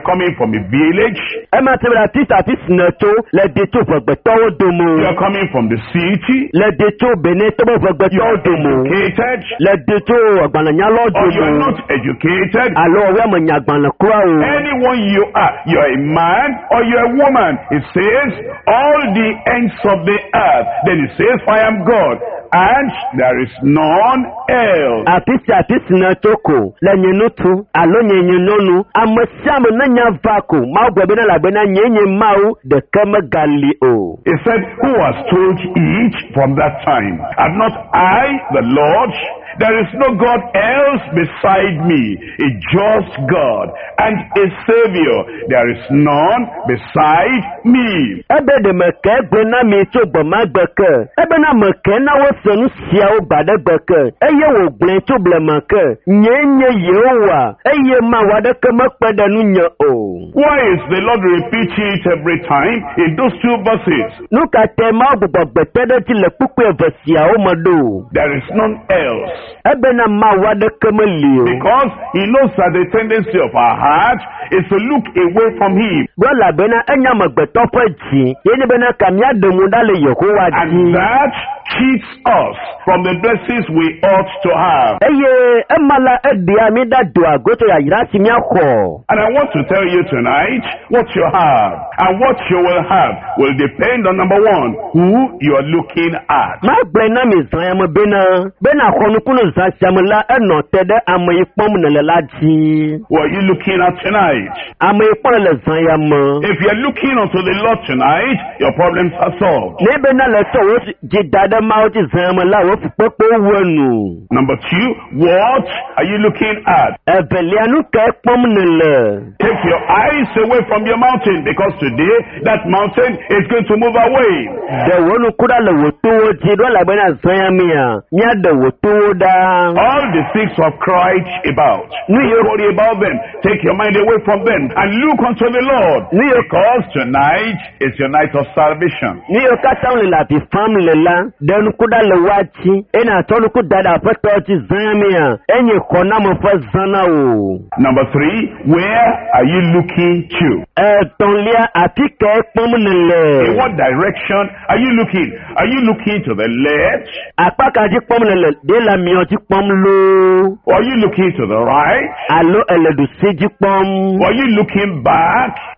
Speaker 1: a village,
Speaker 11: E ma te bla tisa tis na to le de to fo gbe to do mo.
Speaker 1: you are coming from the city,
Speaker 11: Le de to bene to fo gbe
Speaker 1: you
Speaker 11: to
Speaker 1: are
Speaker 11: do mo.
Speaker 1: educated,
Speaker 11: Le de to agbana nya lo do
Speaker 1: or you are
Speaker 11: mo.
Speaker 1: not educated.
Speaker 11: Alo we mo nya agbana kura o.
Speaker 1: Anyone you are a man or you're a woman. It says, all the ends of the earth. Then it says, I am God, and there is none else.
Speaker 11: Atisi na toko le nyenu tu alo nyenye nonu amasiam na nya vako ma gbe na la na nyenye mau de kama gali o.
Speaker 1: It said, who has told each from that time? Am not I the Lord? There is no God else beside me, a just God and a Savior. There is none beside me.
Speaker 11: Ebe de meke gbe na mi to gbo ma gbeke. Ebe na meke na wo senu sia o bade gbeke. Eye wo gble to ble make. Nyenye Yehowa. Eye ma wade kama pede nu nya o.
Speaker 1: Why is the Lord repeating it every time in those two verses?
Speaker 11: Nuka te ma gbogbo gbete de ti le pupu evesia o mado.
Speaker 1: There is none else.
Speaker 11: Ebe na ma wade kama li o.
Speaker 1: Because he knows that the tendency of our heart is to look away from him.
Speaker 11: Wala bena enya magbeto fa ji. Yeni bena kamya de mundale Yehowa ji.
Speaker 1: And that keeps us from the blessings we ought to have.
Speaker 11: Eye emala edia mi da do agoto ya yirasi mi akọ.
Speaker 1: And I want to tell you tonight, what you have and what you will have will depend on, number one, who you are looking at.
Speaker 11: Ma gbe na mi zan yam bena khonukunu zan samla eno tede amoyi pom na la ji.
Speaker 1: What are you looking at tonight?
Speaker 11: Amoyi pom le zan yam.
Speaker 1: If you are looking unto the Lord tonight, your problems are solved.
Speaker 11: Ne bena le to wo ji dada ma o ji zan la wo popo wonu.
Speaker 1: Number two, what are you looking at?
Speaker 11: Evelianu ke pom nele.
Speaker 1: Take your eyes away from your mountain, because today that mountain is going to move away.
Speaker 11: De wonu kuda le woto ji do la bena zan yam ya. Nya de woto da.
Speaker 1: All the things you have cried about, you worry about them. Take your mind away from them and look unto the Lord, because tonight is your night of salvation.
Speaker 11: Ni yo kata le la ti family la de nu kuda le wachi ena to nu kuda da fato ti zan ya. Enye kona mo fa zana o.
Speaker 1: Number three, where are you looking to?
Speaker 11: Tonlia atike pom nele.
Speaker 1: In what direction are you looking? Are you looking to the left?
Speaker 11: Apaka ji pom nele de la mi o ji pom lo.
Speaker 1: Or are you looking to the right?
Speaker 11: Alo ele du se ji pom.
Speaker 1: Or are you looking back?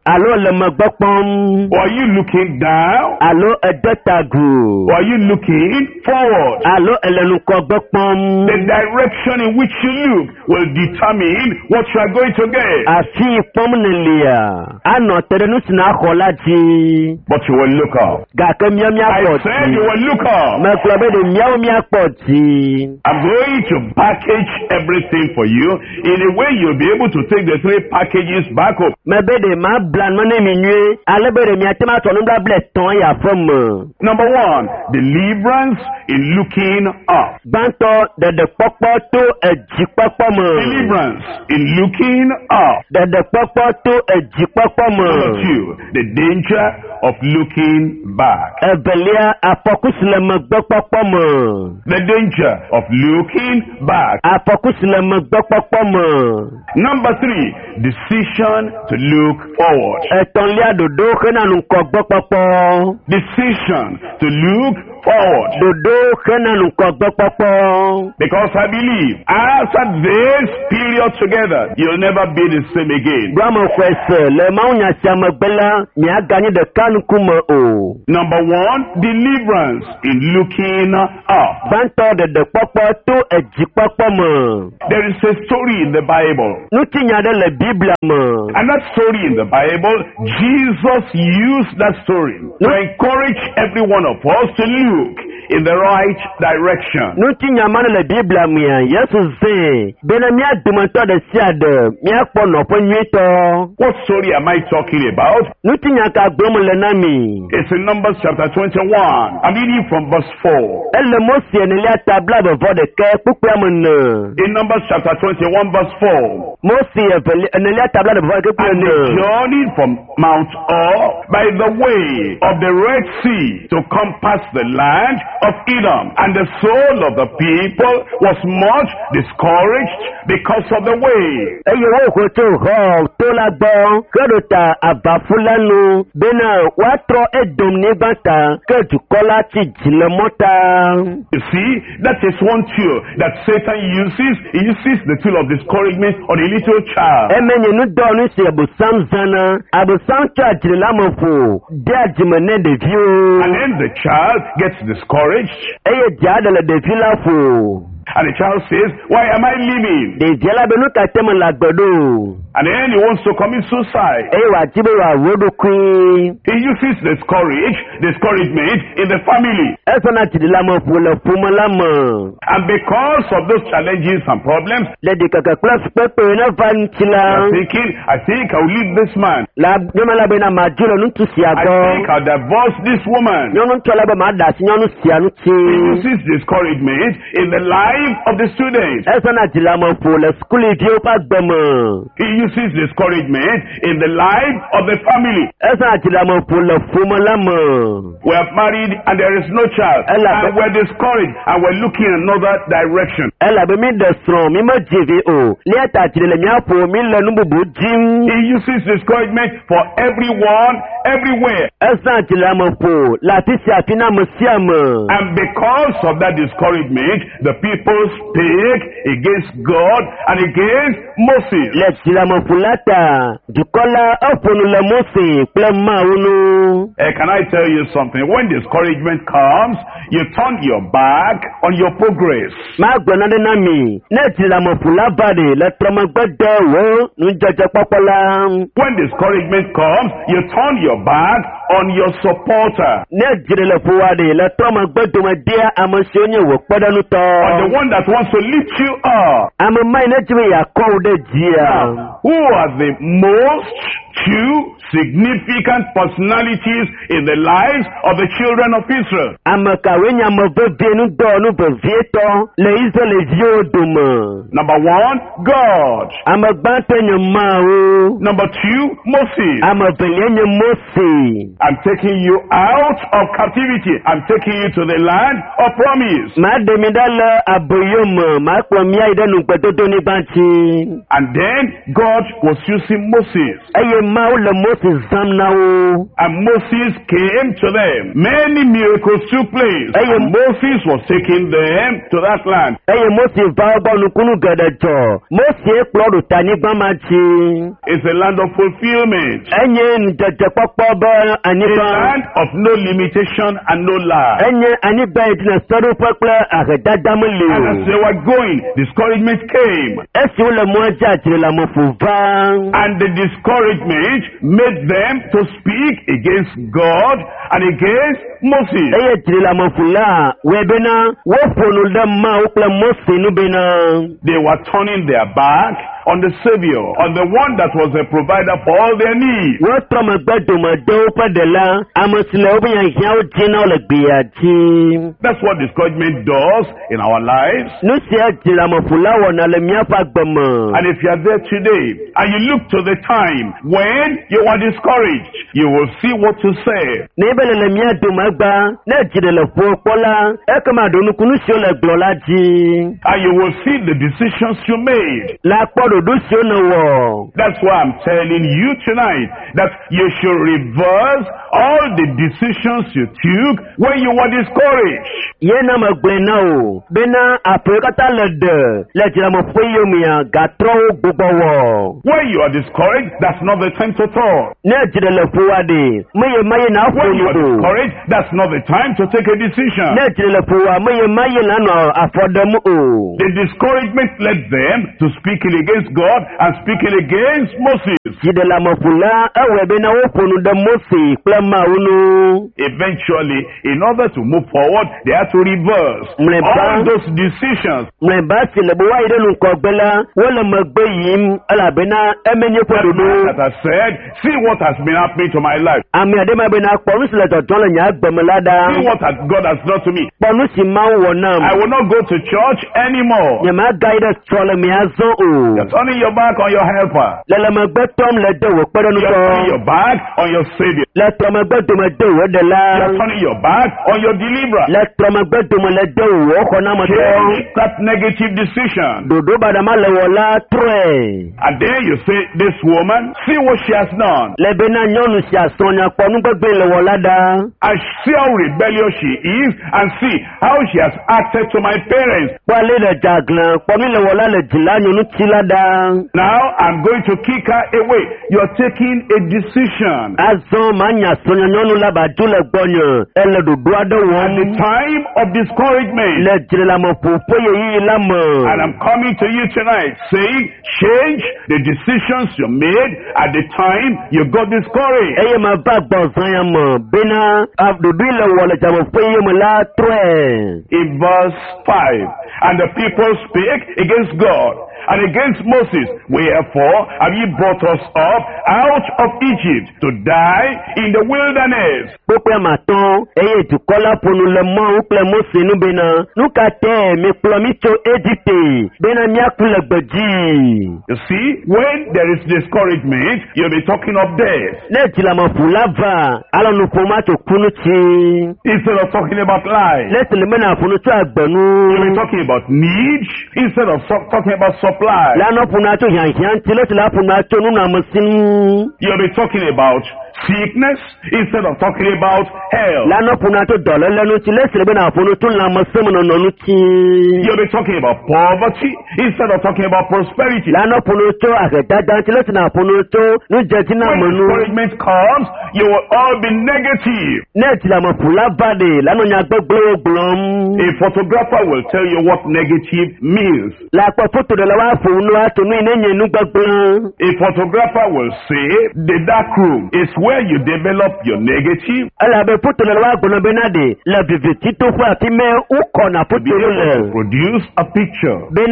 Speaker 11: Alo le megbekpɔm.
Speaker 1: Or are you looking down?
Speaker 11: Alo edetagu.
Speaker 1: Or are you looking forward?
Speaker 11: Alo elenukogbekpɔm.
Speaker 1: The direction in which you look will determine what you are going to get.
Speaker 11: Afi kpɔm nelia. Anɔ te ɖe nu si na xɔ la dzi.
Speaker 1: But you will look up.
Speaker 11: Gake mía
Speaker 1: I
Speaker 11: kpɔ
Speaker 1: said you
Speaker 11: dzi.
Speaker 1: will look up.
Speaker 11: Megblɔ be ɖe míawo kpɔ dzi.
Speaker 1: I'm going to package everything for you in a way you'll be able to take the 3 packages back home.
Speaker 11: Mebe ɖe ma bla nu ne mi nyuie. Ale be ɖe míate ma tɔ nubable tɔn ya fɔ me.
Speaker 1: Number 1, deliverance in looking up.
Speaker 11: Gbãtɔ ɖeɖekpɔkpɔ to edzikpɔkpɔ me.
Speaker 1: Deliverance in looking up.
Speaker 11: Ɖeɖekpɔkpɔ to edzikpɔkpɔ me.
Speaker 1: Number 2, the danger of looking back.
Speaker 11: Evelia afɔku si le megbekpɔkpɔ me.
Speaker 1: The danger of looking back.
Speaker 11: Afɔku si le megbekpɔkpɔ me.
Speaker 1: Number 3, decision to look forward.
Speaker 11: Etɔ̃lia ɖoɖo hena nukɔgbɔkpɔkpɔ.
Speaker 1: Decision to look forward.
Speaker 11: Ɖoɖo hena nukɔgbɔkpɔkpɔ.
Speaker 1: Because I believe after this period together, you'll never be the same again.
Speaker 11: Gbɔmɔ xɔese le mawunya sia megbe la miaganye ɖeka ŋkume o.
Speaker 1: Number 1, deliverance in looking up.
Speaker 11: Gbãtɔ ɖeɖekpɔkpɔ to edzikpɔkpɔ me.
Speaker 1: There is a story in the Bible.
Speaker 11: Nutinya ɖe le Biblia me.
Speaker 1: And that story in the Bible, Jesus used that story to encourage every one of us to look in the right direction.
Speaker 11: Nutinya ma le Biblia mea Yesu ze bena mia dometɔ ɖe sia ɖe miakpɔ nɔƒe nyuitɔ.
Speaker 1: What story am I talking about?
Speaker 11: Nutinya ka gblɔm le na mi.
Speaker 1: It's in Numbers chapter 21. I'm reading from verse 4.
Speaker 11: Ele Mose nelia tabla bevɔ ɖeke kpukpea me ne.
Speaker 1: In Numbers chapter 21 verse 4.
Speaker 11: Mose nelia tabla bevɔ ɖeke kpukpea
Speaker 1: And
Speaker 11: ne.
Speaker 1: they journeyed from Mount Or by the way of the Red Sea to compass the land of Edom. And the soul of the people was much discouraged because of the way.
Speaker 11: Eye wo koto hɔ to la gbɔ keɖo ta avafula nu bena woatrɔ Edom nyigba ta ke dukɔ la tsi dzi le mɔta.
Speaker 1: You see, that is one tool that Satan uses. He uses the tool of discouragement on a little child.
Speaker 11: Emenye nu dɔ nu si abosam zana abosam tso adzile la me ƒo de adzime ne ɖeviwo.
Speaker 1: And then the child gets discouraged.
Speaker 11: Eye dzia ɖe le ɖevi la ƒo.
Speaker 1: And the child says, why am I living?
Speaker 11: Ɖevia la be nu ka te me le agbe ɖo.
Speaker 1: And then he wants to commit suicide.
Speaker 11: Eye wòadi be wòawo ɖokui.
Speaker 1: He uses discouragement in the family.
Speaker 11: Ezɔna dzili la me ƒo le ƒome la me.
Speaker 1: And because of those challenges and problems,
Speaker 11: Le ɖikeke kple fukpekpe ne va ŋuti
Speaker 1: you
Speaker 11: la.
Speaker 1: are thinking, I think I'll leave this man.
Speaker 11: La nyɔnu la bena madzo le ŋutsu sia
Speaker 1: I
Speaker 11: gbɔ.
Speaker 1: think I'll divorce this woman.
Speaker 11: Nyɔnu ŋutɔ la be maɖe asi nyɔnu sia
Speaker 1: He
Speaker 11: ŋuti.
Speaker 1: uses discouragement in the life of the students.
Speaker 11: Ezɔna dzili la me ƒo le sukuliviwo ƒe agbe me.
Speaker 1: He uses discouragement in the life of the family.
Speaker 11: Ezɔna dzili la me ƒo le ƒome la me.
Speaker 1: We are married and there is no child. And we're discouraged and we're looking in another direction.
Speaker 11: Elabe mi ɖe srɔ̃ mi me dzi vi o. Lia ta dzili le mía ƒo mi le nu bubu dzim.
Speaker 1: He uses discouragement for everyone, everywhere.
Speaker 11: Ezɔna dzili la me ƒo le afi sia afi na ame sia me.
Speaker 1: And because of that discouragement, the people spake against God and against Moses.
Speaker 11: Le dzili la me ƒo la ta dukɔ la eƒo nu le Mose kple Mawu nu.
Speaker 1: Can I tell you something? When discouragement comes, you turn your back on your progress.
Speaker 11: Ma gblɔ naɖe na mi. Ne dzili la me ƒo la va ɖe le trɔmegbe de wo nudzɔdzɔkpɔkpɔ la.
Speaker 1: When discouragement comes, you turn your back on your supporter.
Speaker 11: Ne dzili le ƒo wa ɖe le trɔmegbe dome dia ame siwo nye wò
Speaker 1: On the
Speaker 11: kpeɖeŋutɔ.
Speaker 1: one that wants to lift you up.
Speaker 11: Ame ma yi ne dzi be yeakɔ wo ɖe dzia.
Speaker 1: Who are the most two significant personalities in the lives of the children of Israel?
Speaker 11: Ame kawoe nye ame vevie nudɔ nu vevietɔ le Israelviwo dome.
Speaker 1: Number 1, God.
Speaker 11: Ame gbãtɔ nye Mawu.
Speaker 1: Number 2, Moses.
Speaker 11: Ame velia nye Mose.
Speaker 1: I'm taking you out of captivity. I'm taking you to the land of promise.
Speaker 11: Maɖe mi ɖa le aboyo me, makplɔ mia yi ɖe nugbedodo nyigba dzi.
Speaker 1: And then God was using Moses.
Speaker 11: Eye Eye ma ule Moses zamnao.
Speaker 1: And Moses came to them. Many miracles took place. And Moses was taking them to that land.
Speaker 11: Eye Moses ba nukunu gadajo. Moses klodu tani bamachi.
Speaker 1: It's a land of fulfillment.
Speaker 11: Enye njaja pakpa
Speaker 1: A land of no limitation and no lie.
Speaker 11: Enye aniba itina saru pakla agedadamuli.
Speaker 1: And as they were going, discouragement came.
Speaker 11: Esi ule mwaja la mofuva.
Speaker 1: And the discouragement made them to speak against God and against Moses.
Speaker 11: Eye la mofula webena wofonu dama ukla Moses nubena.
Speaker 1: They were turning their back on the Savior, on the one that was a provider for all their needs. That's what discouragement does in our lives. And if you are there today and you look to the time when you are discouraged, you will see what to say. And you will see the decisions you made. That's why I'm telling you tonight that you should reverse all the decisions you took when you were discouraged. When you are discouraged, that's not the time to talk. When you are discouraged, that's not the time to take a decision. The discouragement led them to speaking against God and speaking against Moses. Eventually, in order to move forward, they had to reverse all those decisions. That I said, see what has been happening to my life. See what God has done to me. I will not go to church anymore. You're turning your back on your helper. You're turning your back on your Savior. You're turning your back on your deliverer. Change that negative decision. And then you say, this woman, see what she has done. And see how rebellious she is, and see how she has acted to my parents. Now I'm going to kick her away. You're taking a decision. At the time of discouragement. And I'm coming to you tonight saying, change the decisions you made at the time you got discouraged. In verse 5, and the people spake against God and against Moses, wherefore have ye brought us up out of Egypt to die in the wilderness? You see, when there is discouragement, you'll be talking of death. Instead of talking about life, you'll be talking about need instead of talking about supply. You'll be talking about sickness instead of talking about health. You'll be talking about poverty instead of talking about prosperity. When discouragement comes, you will all be negative. A photographer will tell you what negative means. A photographer will say the dark room is where you develop your negative. Produce a picture. And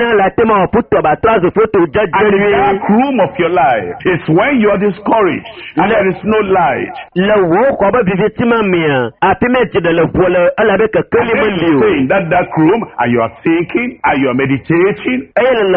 Speaker 1: the dark room of your life is when you are discouraged and there is no light. And in that dark room, and you are thinking, and you are meditating, and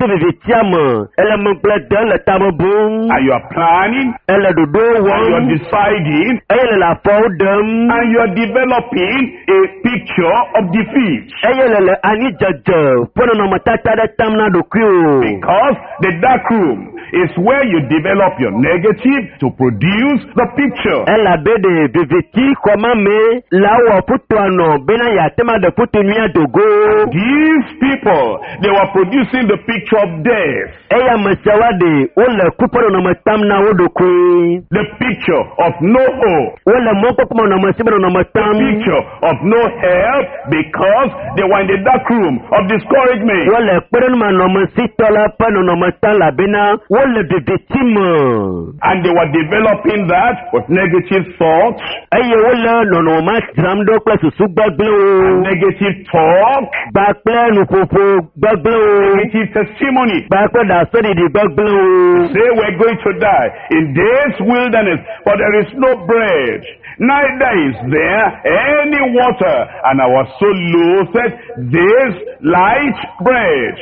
Speaker 1: you are planning, and you are deciding, and you are developing a picture of defeat. Because the dark room is where you develop your negative to produce the picture.
Speaker 11: Ela bede biviti koma me lawo putuano bena ya tema de putunia dogo.
Speaker 1: These people, they were producing the picture of death.
Speaker 11: Eya masawade wala kuporo na matamna wodokwe.
Speaker 1: The picture of no hope.
Speaker 11: Wala moko kuma na masibero na matam.
Speaker 1: The picture of no help because they were in the dark room of discouragement.
Speaker 11: Wala peren ma no masitola pano na matala bena wala bivitima.
Speaker 1: And they were developing that with negative thoughts.
Speaker 11: Eye wala no mas dramdo kwa susubaglo.
Speaker 1: Negative talk.
Speaker 11: Bakle no popo baglo.
Speaker 1: Negative testimony.
Speaker 11: Bakle da sori di baglo.
Speaker 1: Say we're going to die in this wilderness, for there is no bread, neither is there any water, and I was so loatheth this light bread.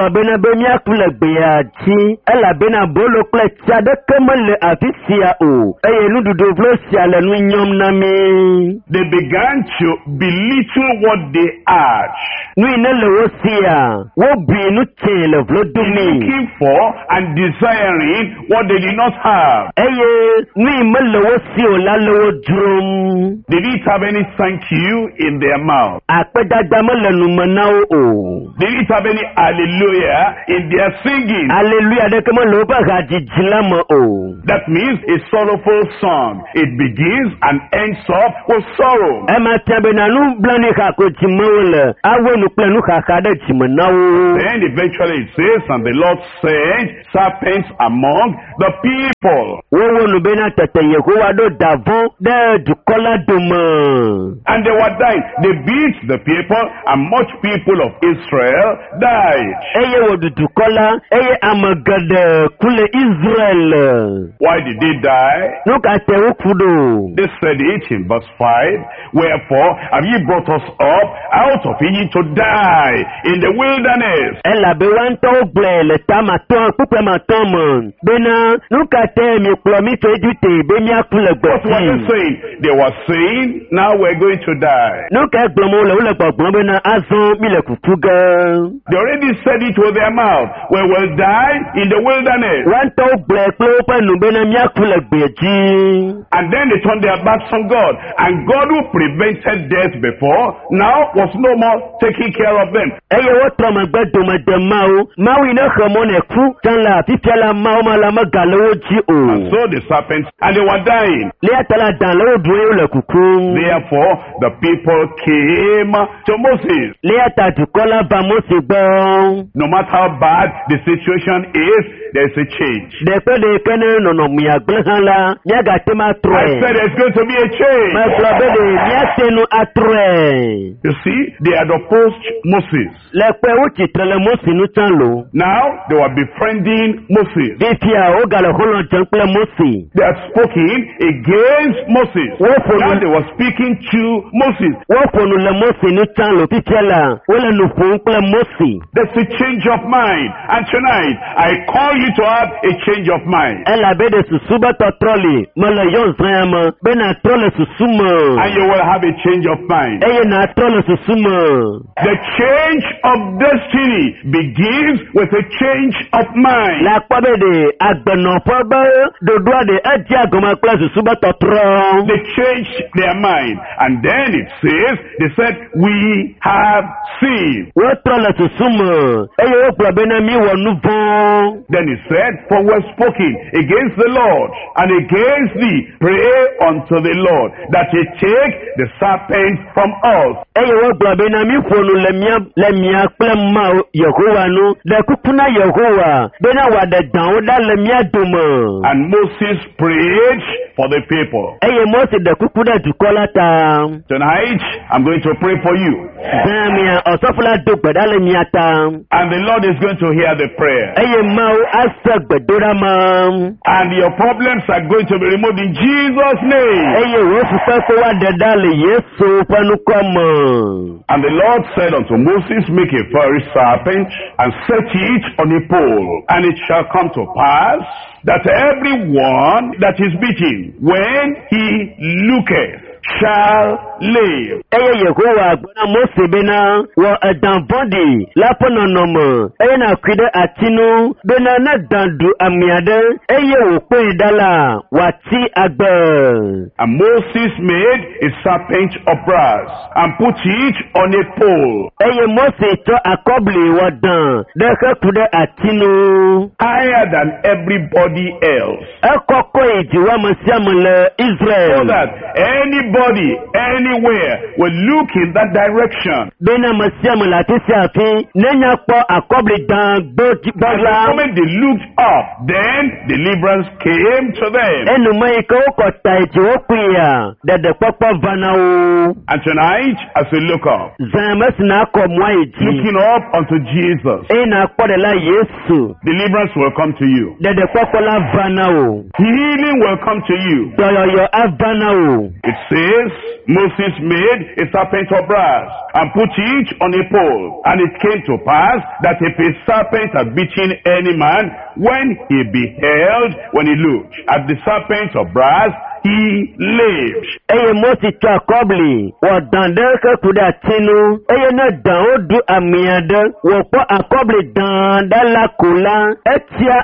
Speaker 1: They began to belittle what they had, looking for and desiring what they did not have. They didn't have any thank you in their mouth. They didn't have any hallelujah in their singing. That means a sorrowful song. It begins and ends up with sorrow. Then eventually it says, and the Lord sent serpents among the people. And they were dying. They beat the people, and much people of Israel died. Why did they die? They said it in verse 5. Wherefore have ye brought us up out of Egypt to die in the wilderness? What were they saying? They were saying, now we're going to die. They already said it with their mouth. We will die in the wilderness. And then they turned their backs on God. And God, who prevented death before, now was no more taking care of them. And so the serpents, and they were dying. Therefore, the people came to Moses. No matter how bad the situation is, there's a change. I said there's going to be a change. You see, they had opposed Moses. Now, they were befriending Moses. They had spoken against Moses. Now they were speaking to Moses. There's a change of mind. And tonight, I call you to have a change of mind. And you will have a change of mind. The change of destiny begins with a change of mind. They changed their mind. And then it says, they said, we have seen. Then he said, for we have spoken against the Lord and against thee. Pray unto the Lord that he take the serpent from us. And Moses prayed for the people. Tonight, I'm going to pray for you. And the Lord is going to hear the prayer. And your problems are going to be removed in Jesus' name. And the Lord said unto Moses, make a fiery serpent and set it on a pole. And it shall come to pass that everyone that is beaten, when he looketh shall live.
Speaker 11: Eye Yehowa gbona Mose bena wo edan bondi lapono nomo. Eye na kwide atinu bena na dandu amiade. Eye wo pe dala wati agbe.
Speaker 1: And Moses made a serpent of brass and put it on a pole.
Speaker 11: Eye Mose to akobli wadan deke kude atinu
Speaker 1: higher than everybody else.
Speaker 11: Ekoko ejiwa masiamule Israel.
Speaker 1: So that anybody, anywhere will look in that direction.
Speaker 11: Bena masiamula tisiafi nenya po akobli dan
Speaker 1: And the moment they looked up, then deliverance came to them.
Speaker 11: Enu maiko kota ejiwa kuya dede popo vanao.
Speaker 1: And tonight, as we look up,
Speaker 11: Zames na komwa eji
Speaker 1: looking up unto Jesus,
Speaker 11: ena kodela Yesu
Speaker 1: deliverance will come to you.
Speaker 11: dede popo la vanao.
Speaker 1: Healing will come to you.
Speaker 11: Doyo avanao.
Speaker 1: It says, Moses made a serpent of brass and put it on a pole. And it came to pass that if a serpent had bitten any man, when he looked at the serpent of brass, he lived.
Speaker 11: Eye Mose to akobli wo dandeke kuda tinu eye na dan odu amiade wo po akobli dan dala kula etia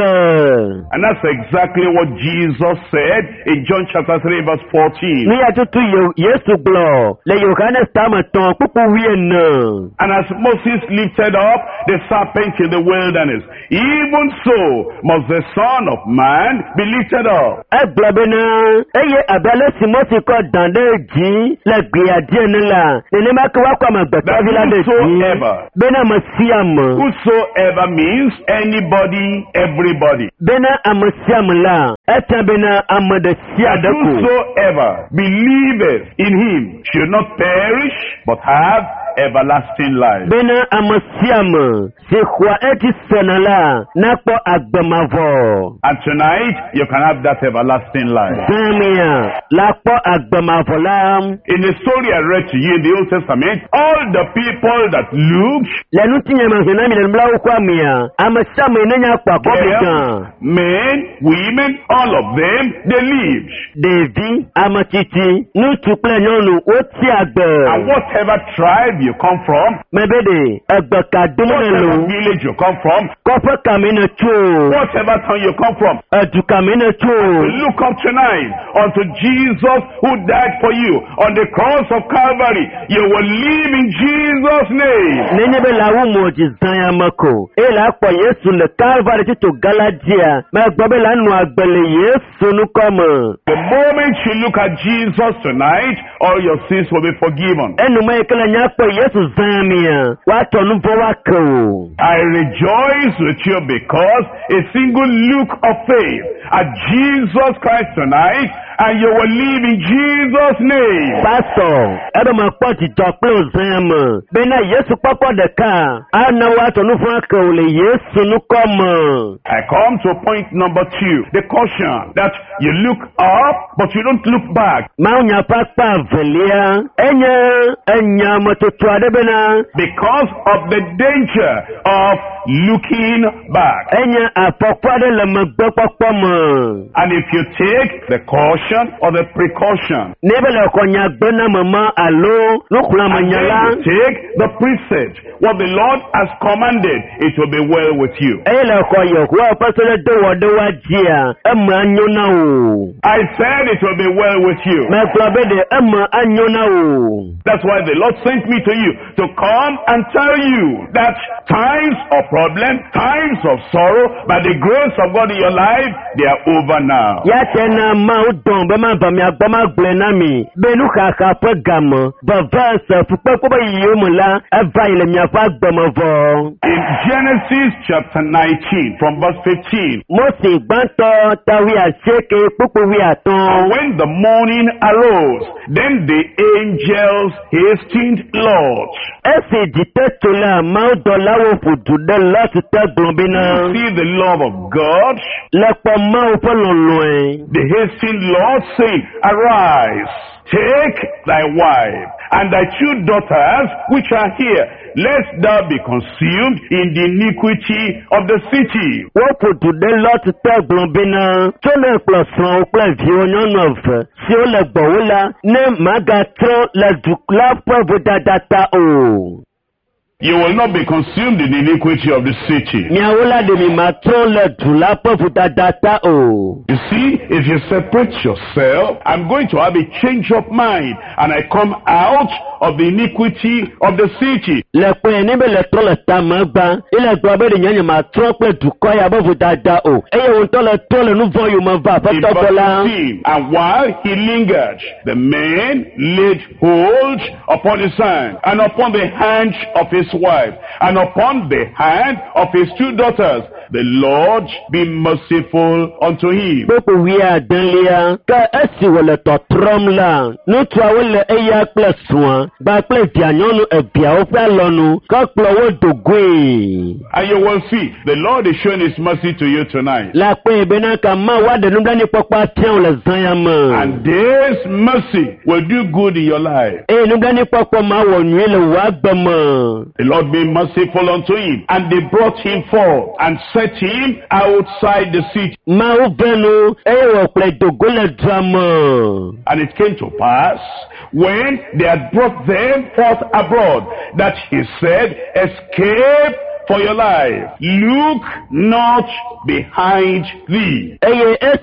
Speaker 11: agbe.
Speaker 1: And that's exactly what Jesus said in John chapter 3 verse 14.
Speaker 11: Ni atutu Yesu glo le Yohane tamaton pupu wiena.
Speaker 1: And as Moses lifted up the serpent in the wilderness, even so must the Son of Man be lifted up.
Speaker 11: Eglobena eye abale Mose ko dande ji le gbiade nila nene makwa kwa magbata vila de
Speaker 1: whosoever.
Speaker 11: Bena masiam.
Speaker 1: Whosoever means anybody, everybody.
Speaker 11: Bena amasiam la eta bena amade siadako.
Speaker 1: Whosoever believeth in him should not perish but have everlasting life.
Speaker 11: Bena amasiam se kwa eti sonala nakpo agbamavo.
Speaker 1: And tonight you can have that everlasting life.
Speaker 11: Zamia lakpo agbamavo la.
Speaker 1: In the story I read to you in the Old Testament, all the people that looked,
Speaker 11: lenu tinya manzena mi lemla ukwa mia amasiam enenya kwa bobikan.
Speaker 1: Men, women, all of them, they lived.
Speaker 11: Devi amachiti nutu plenyonu oti agbe.
Speaker 1: And whatever tribe you come from,
Speaker 11: mebede egbeka dumelo.
Speaker 1: Whatever village you come from,
Speaker 11: kopa kamina chu.
Speaker 1: Whatever town you come from,
Speaker 11: edu kamina chu.
Speaker 1: Look up tonight unto Jesus who died for you on the cross of Calvary. You will live in Jesus' name.
Speaker 11: Nenebe la umo jizanya mako. Ela kwa Yesu le Calvary tito Galatia. Megbobe la nu agbele Yesu nukomo.
Speaker 1: The moment you look at Jesus tonight, all your sins will be forgiven.
Speaker 11: Enu maikele nyakpo Yesu zamia. Wato nupo wako.
Speaker 1: I rejoice with you because a single look of faith at Jesus Christ tonight, and you will live in Jesus' name.
Speaker 11: Pastor, ebe makpoti toklo zama. Bena Yesu pako deka. Ana wato nupo wako ule Yesu nukomo.
Speaker 1: I come to point number 2. The caution that you look up, but you don't look back.
Speaker 11: Maunya pakpa velia. Enya mototwade bena.
Speaker 1: Because of the danger of looking back.
Speaker 11: Enya apokwade le magbokpokpomo.
Speaker 1: And if you take the caution or the precaution,
Speaker 11: nebele konya gbena mama alo nukula manyala.
Speaker 1: And take the precept, what the Lord has commanded, it will be well with you.
Speaker 11: Ele koyo kwa pasole do wajia ema anyona o.
Speaker 1: I said it will be well with you.
Speaker 11: Meklobede ema anyona o.
Speaker 1: That's why the Lord sent me to you to come and tell you that times of problem, times of sorrow, by the grace of God in your life, they are over now.
Speaker 11: Yatena maudon bema bami agbama glenami benu kaka pegamo bavasa fukpeko ba yomula eva ile miafa gbomovo.
Speaker 1: In Genesis chapter 19 from verse 15.
Speaker 11: Mose gbanto tawi aseke pupu wi aton.
Speaker 1: And when the morning arose, then the angels hastened Lot.
Speaker 11: Ese ditetola maudola wo fudude lati teglombina.
Speaker 1: See the love of God.
Speaker 11: Lepo mau pololoi.
Speaker 1: The hastened Lord saying, arise Take thy wife and thy 2 daughters which are here, lest thou be consumed in the iniquity of the city.
Speaker 11: Wọ́n kò dùn dé lọ́ọ̀tì tẹ́gbọ̀n bí náà. Tó lè pọ̀ sàn ó pẹ́ fi oyún ọ̀fẹ́. Tí ó lè gbọ̀wó la ní màgà tán lè dùkúlá pẹ̀bù dáadáa ta o.
Speaker 1: You will not be consumed in the iniquity of the city. You see, if you separate yourself, I'm going to have a change of mind, and I come out of the iniquity of the city. And while he lingered, the man laid hold upon his hand, and upon the hand of his wife, and upon the hand of his 2 daughters. The Lord be merciful unto him. And you will see, the Lord is showing his mercy to you tonight. And this mercy will do good in your life. The Lord be merciful unto him. And they brought him forth and set him outside the city. And it came to pass, when they had brought them forth abroad, that he said, escape for your life. Look not behind thee. That's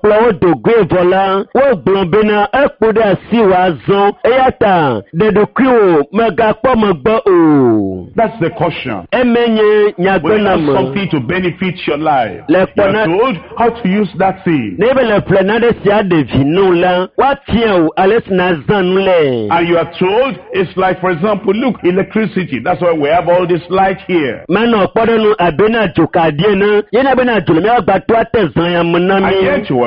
Speaker 1: the caution. When you have something to benefit your life, you are told how to use that thing. And you are told, it's like, for example, look, electricity. That's why we have all this light here. And yet you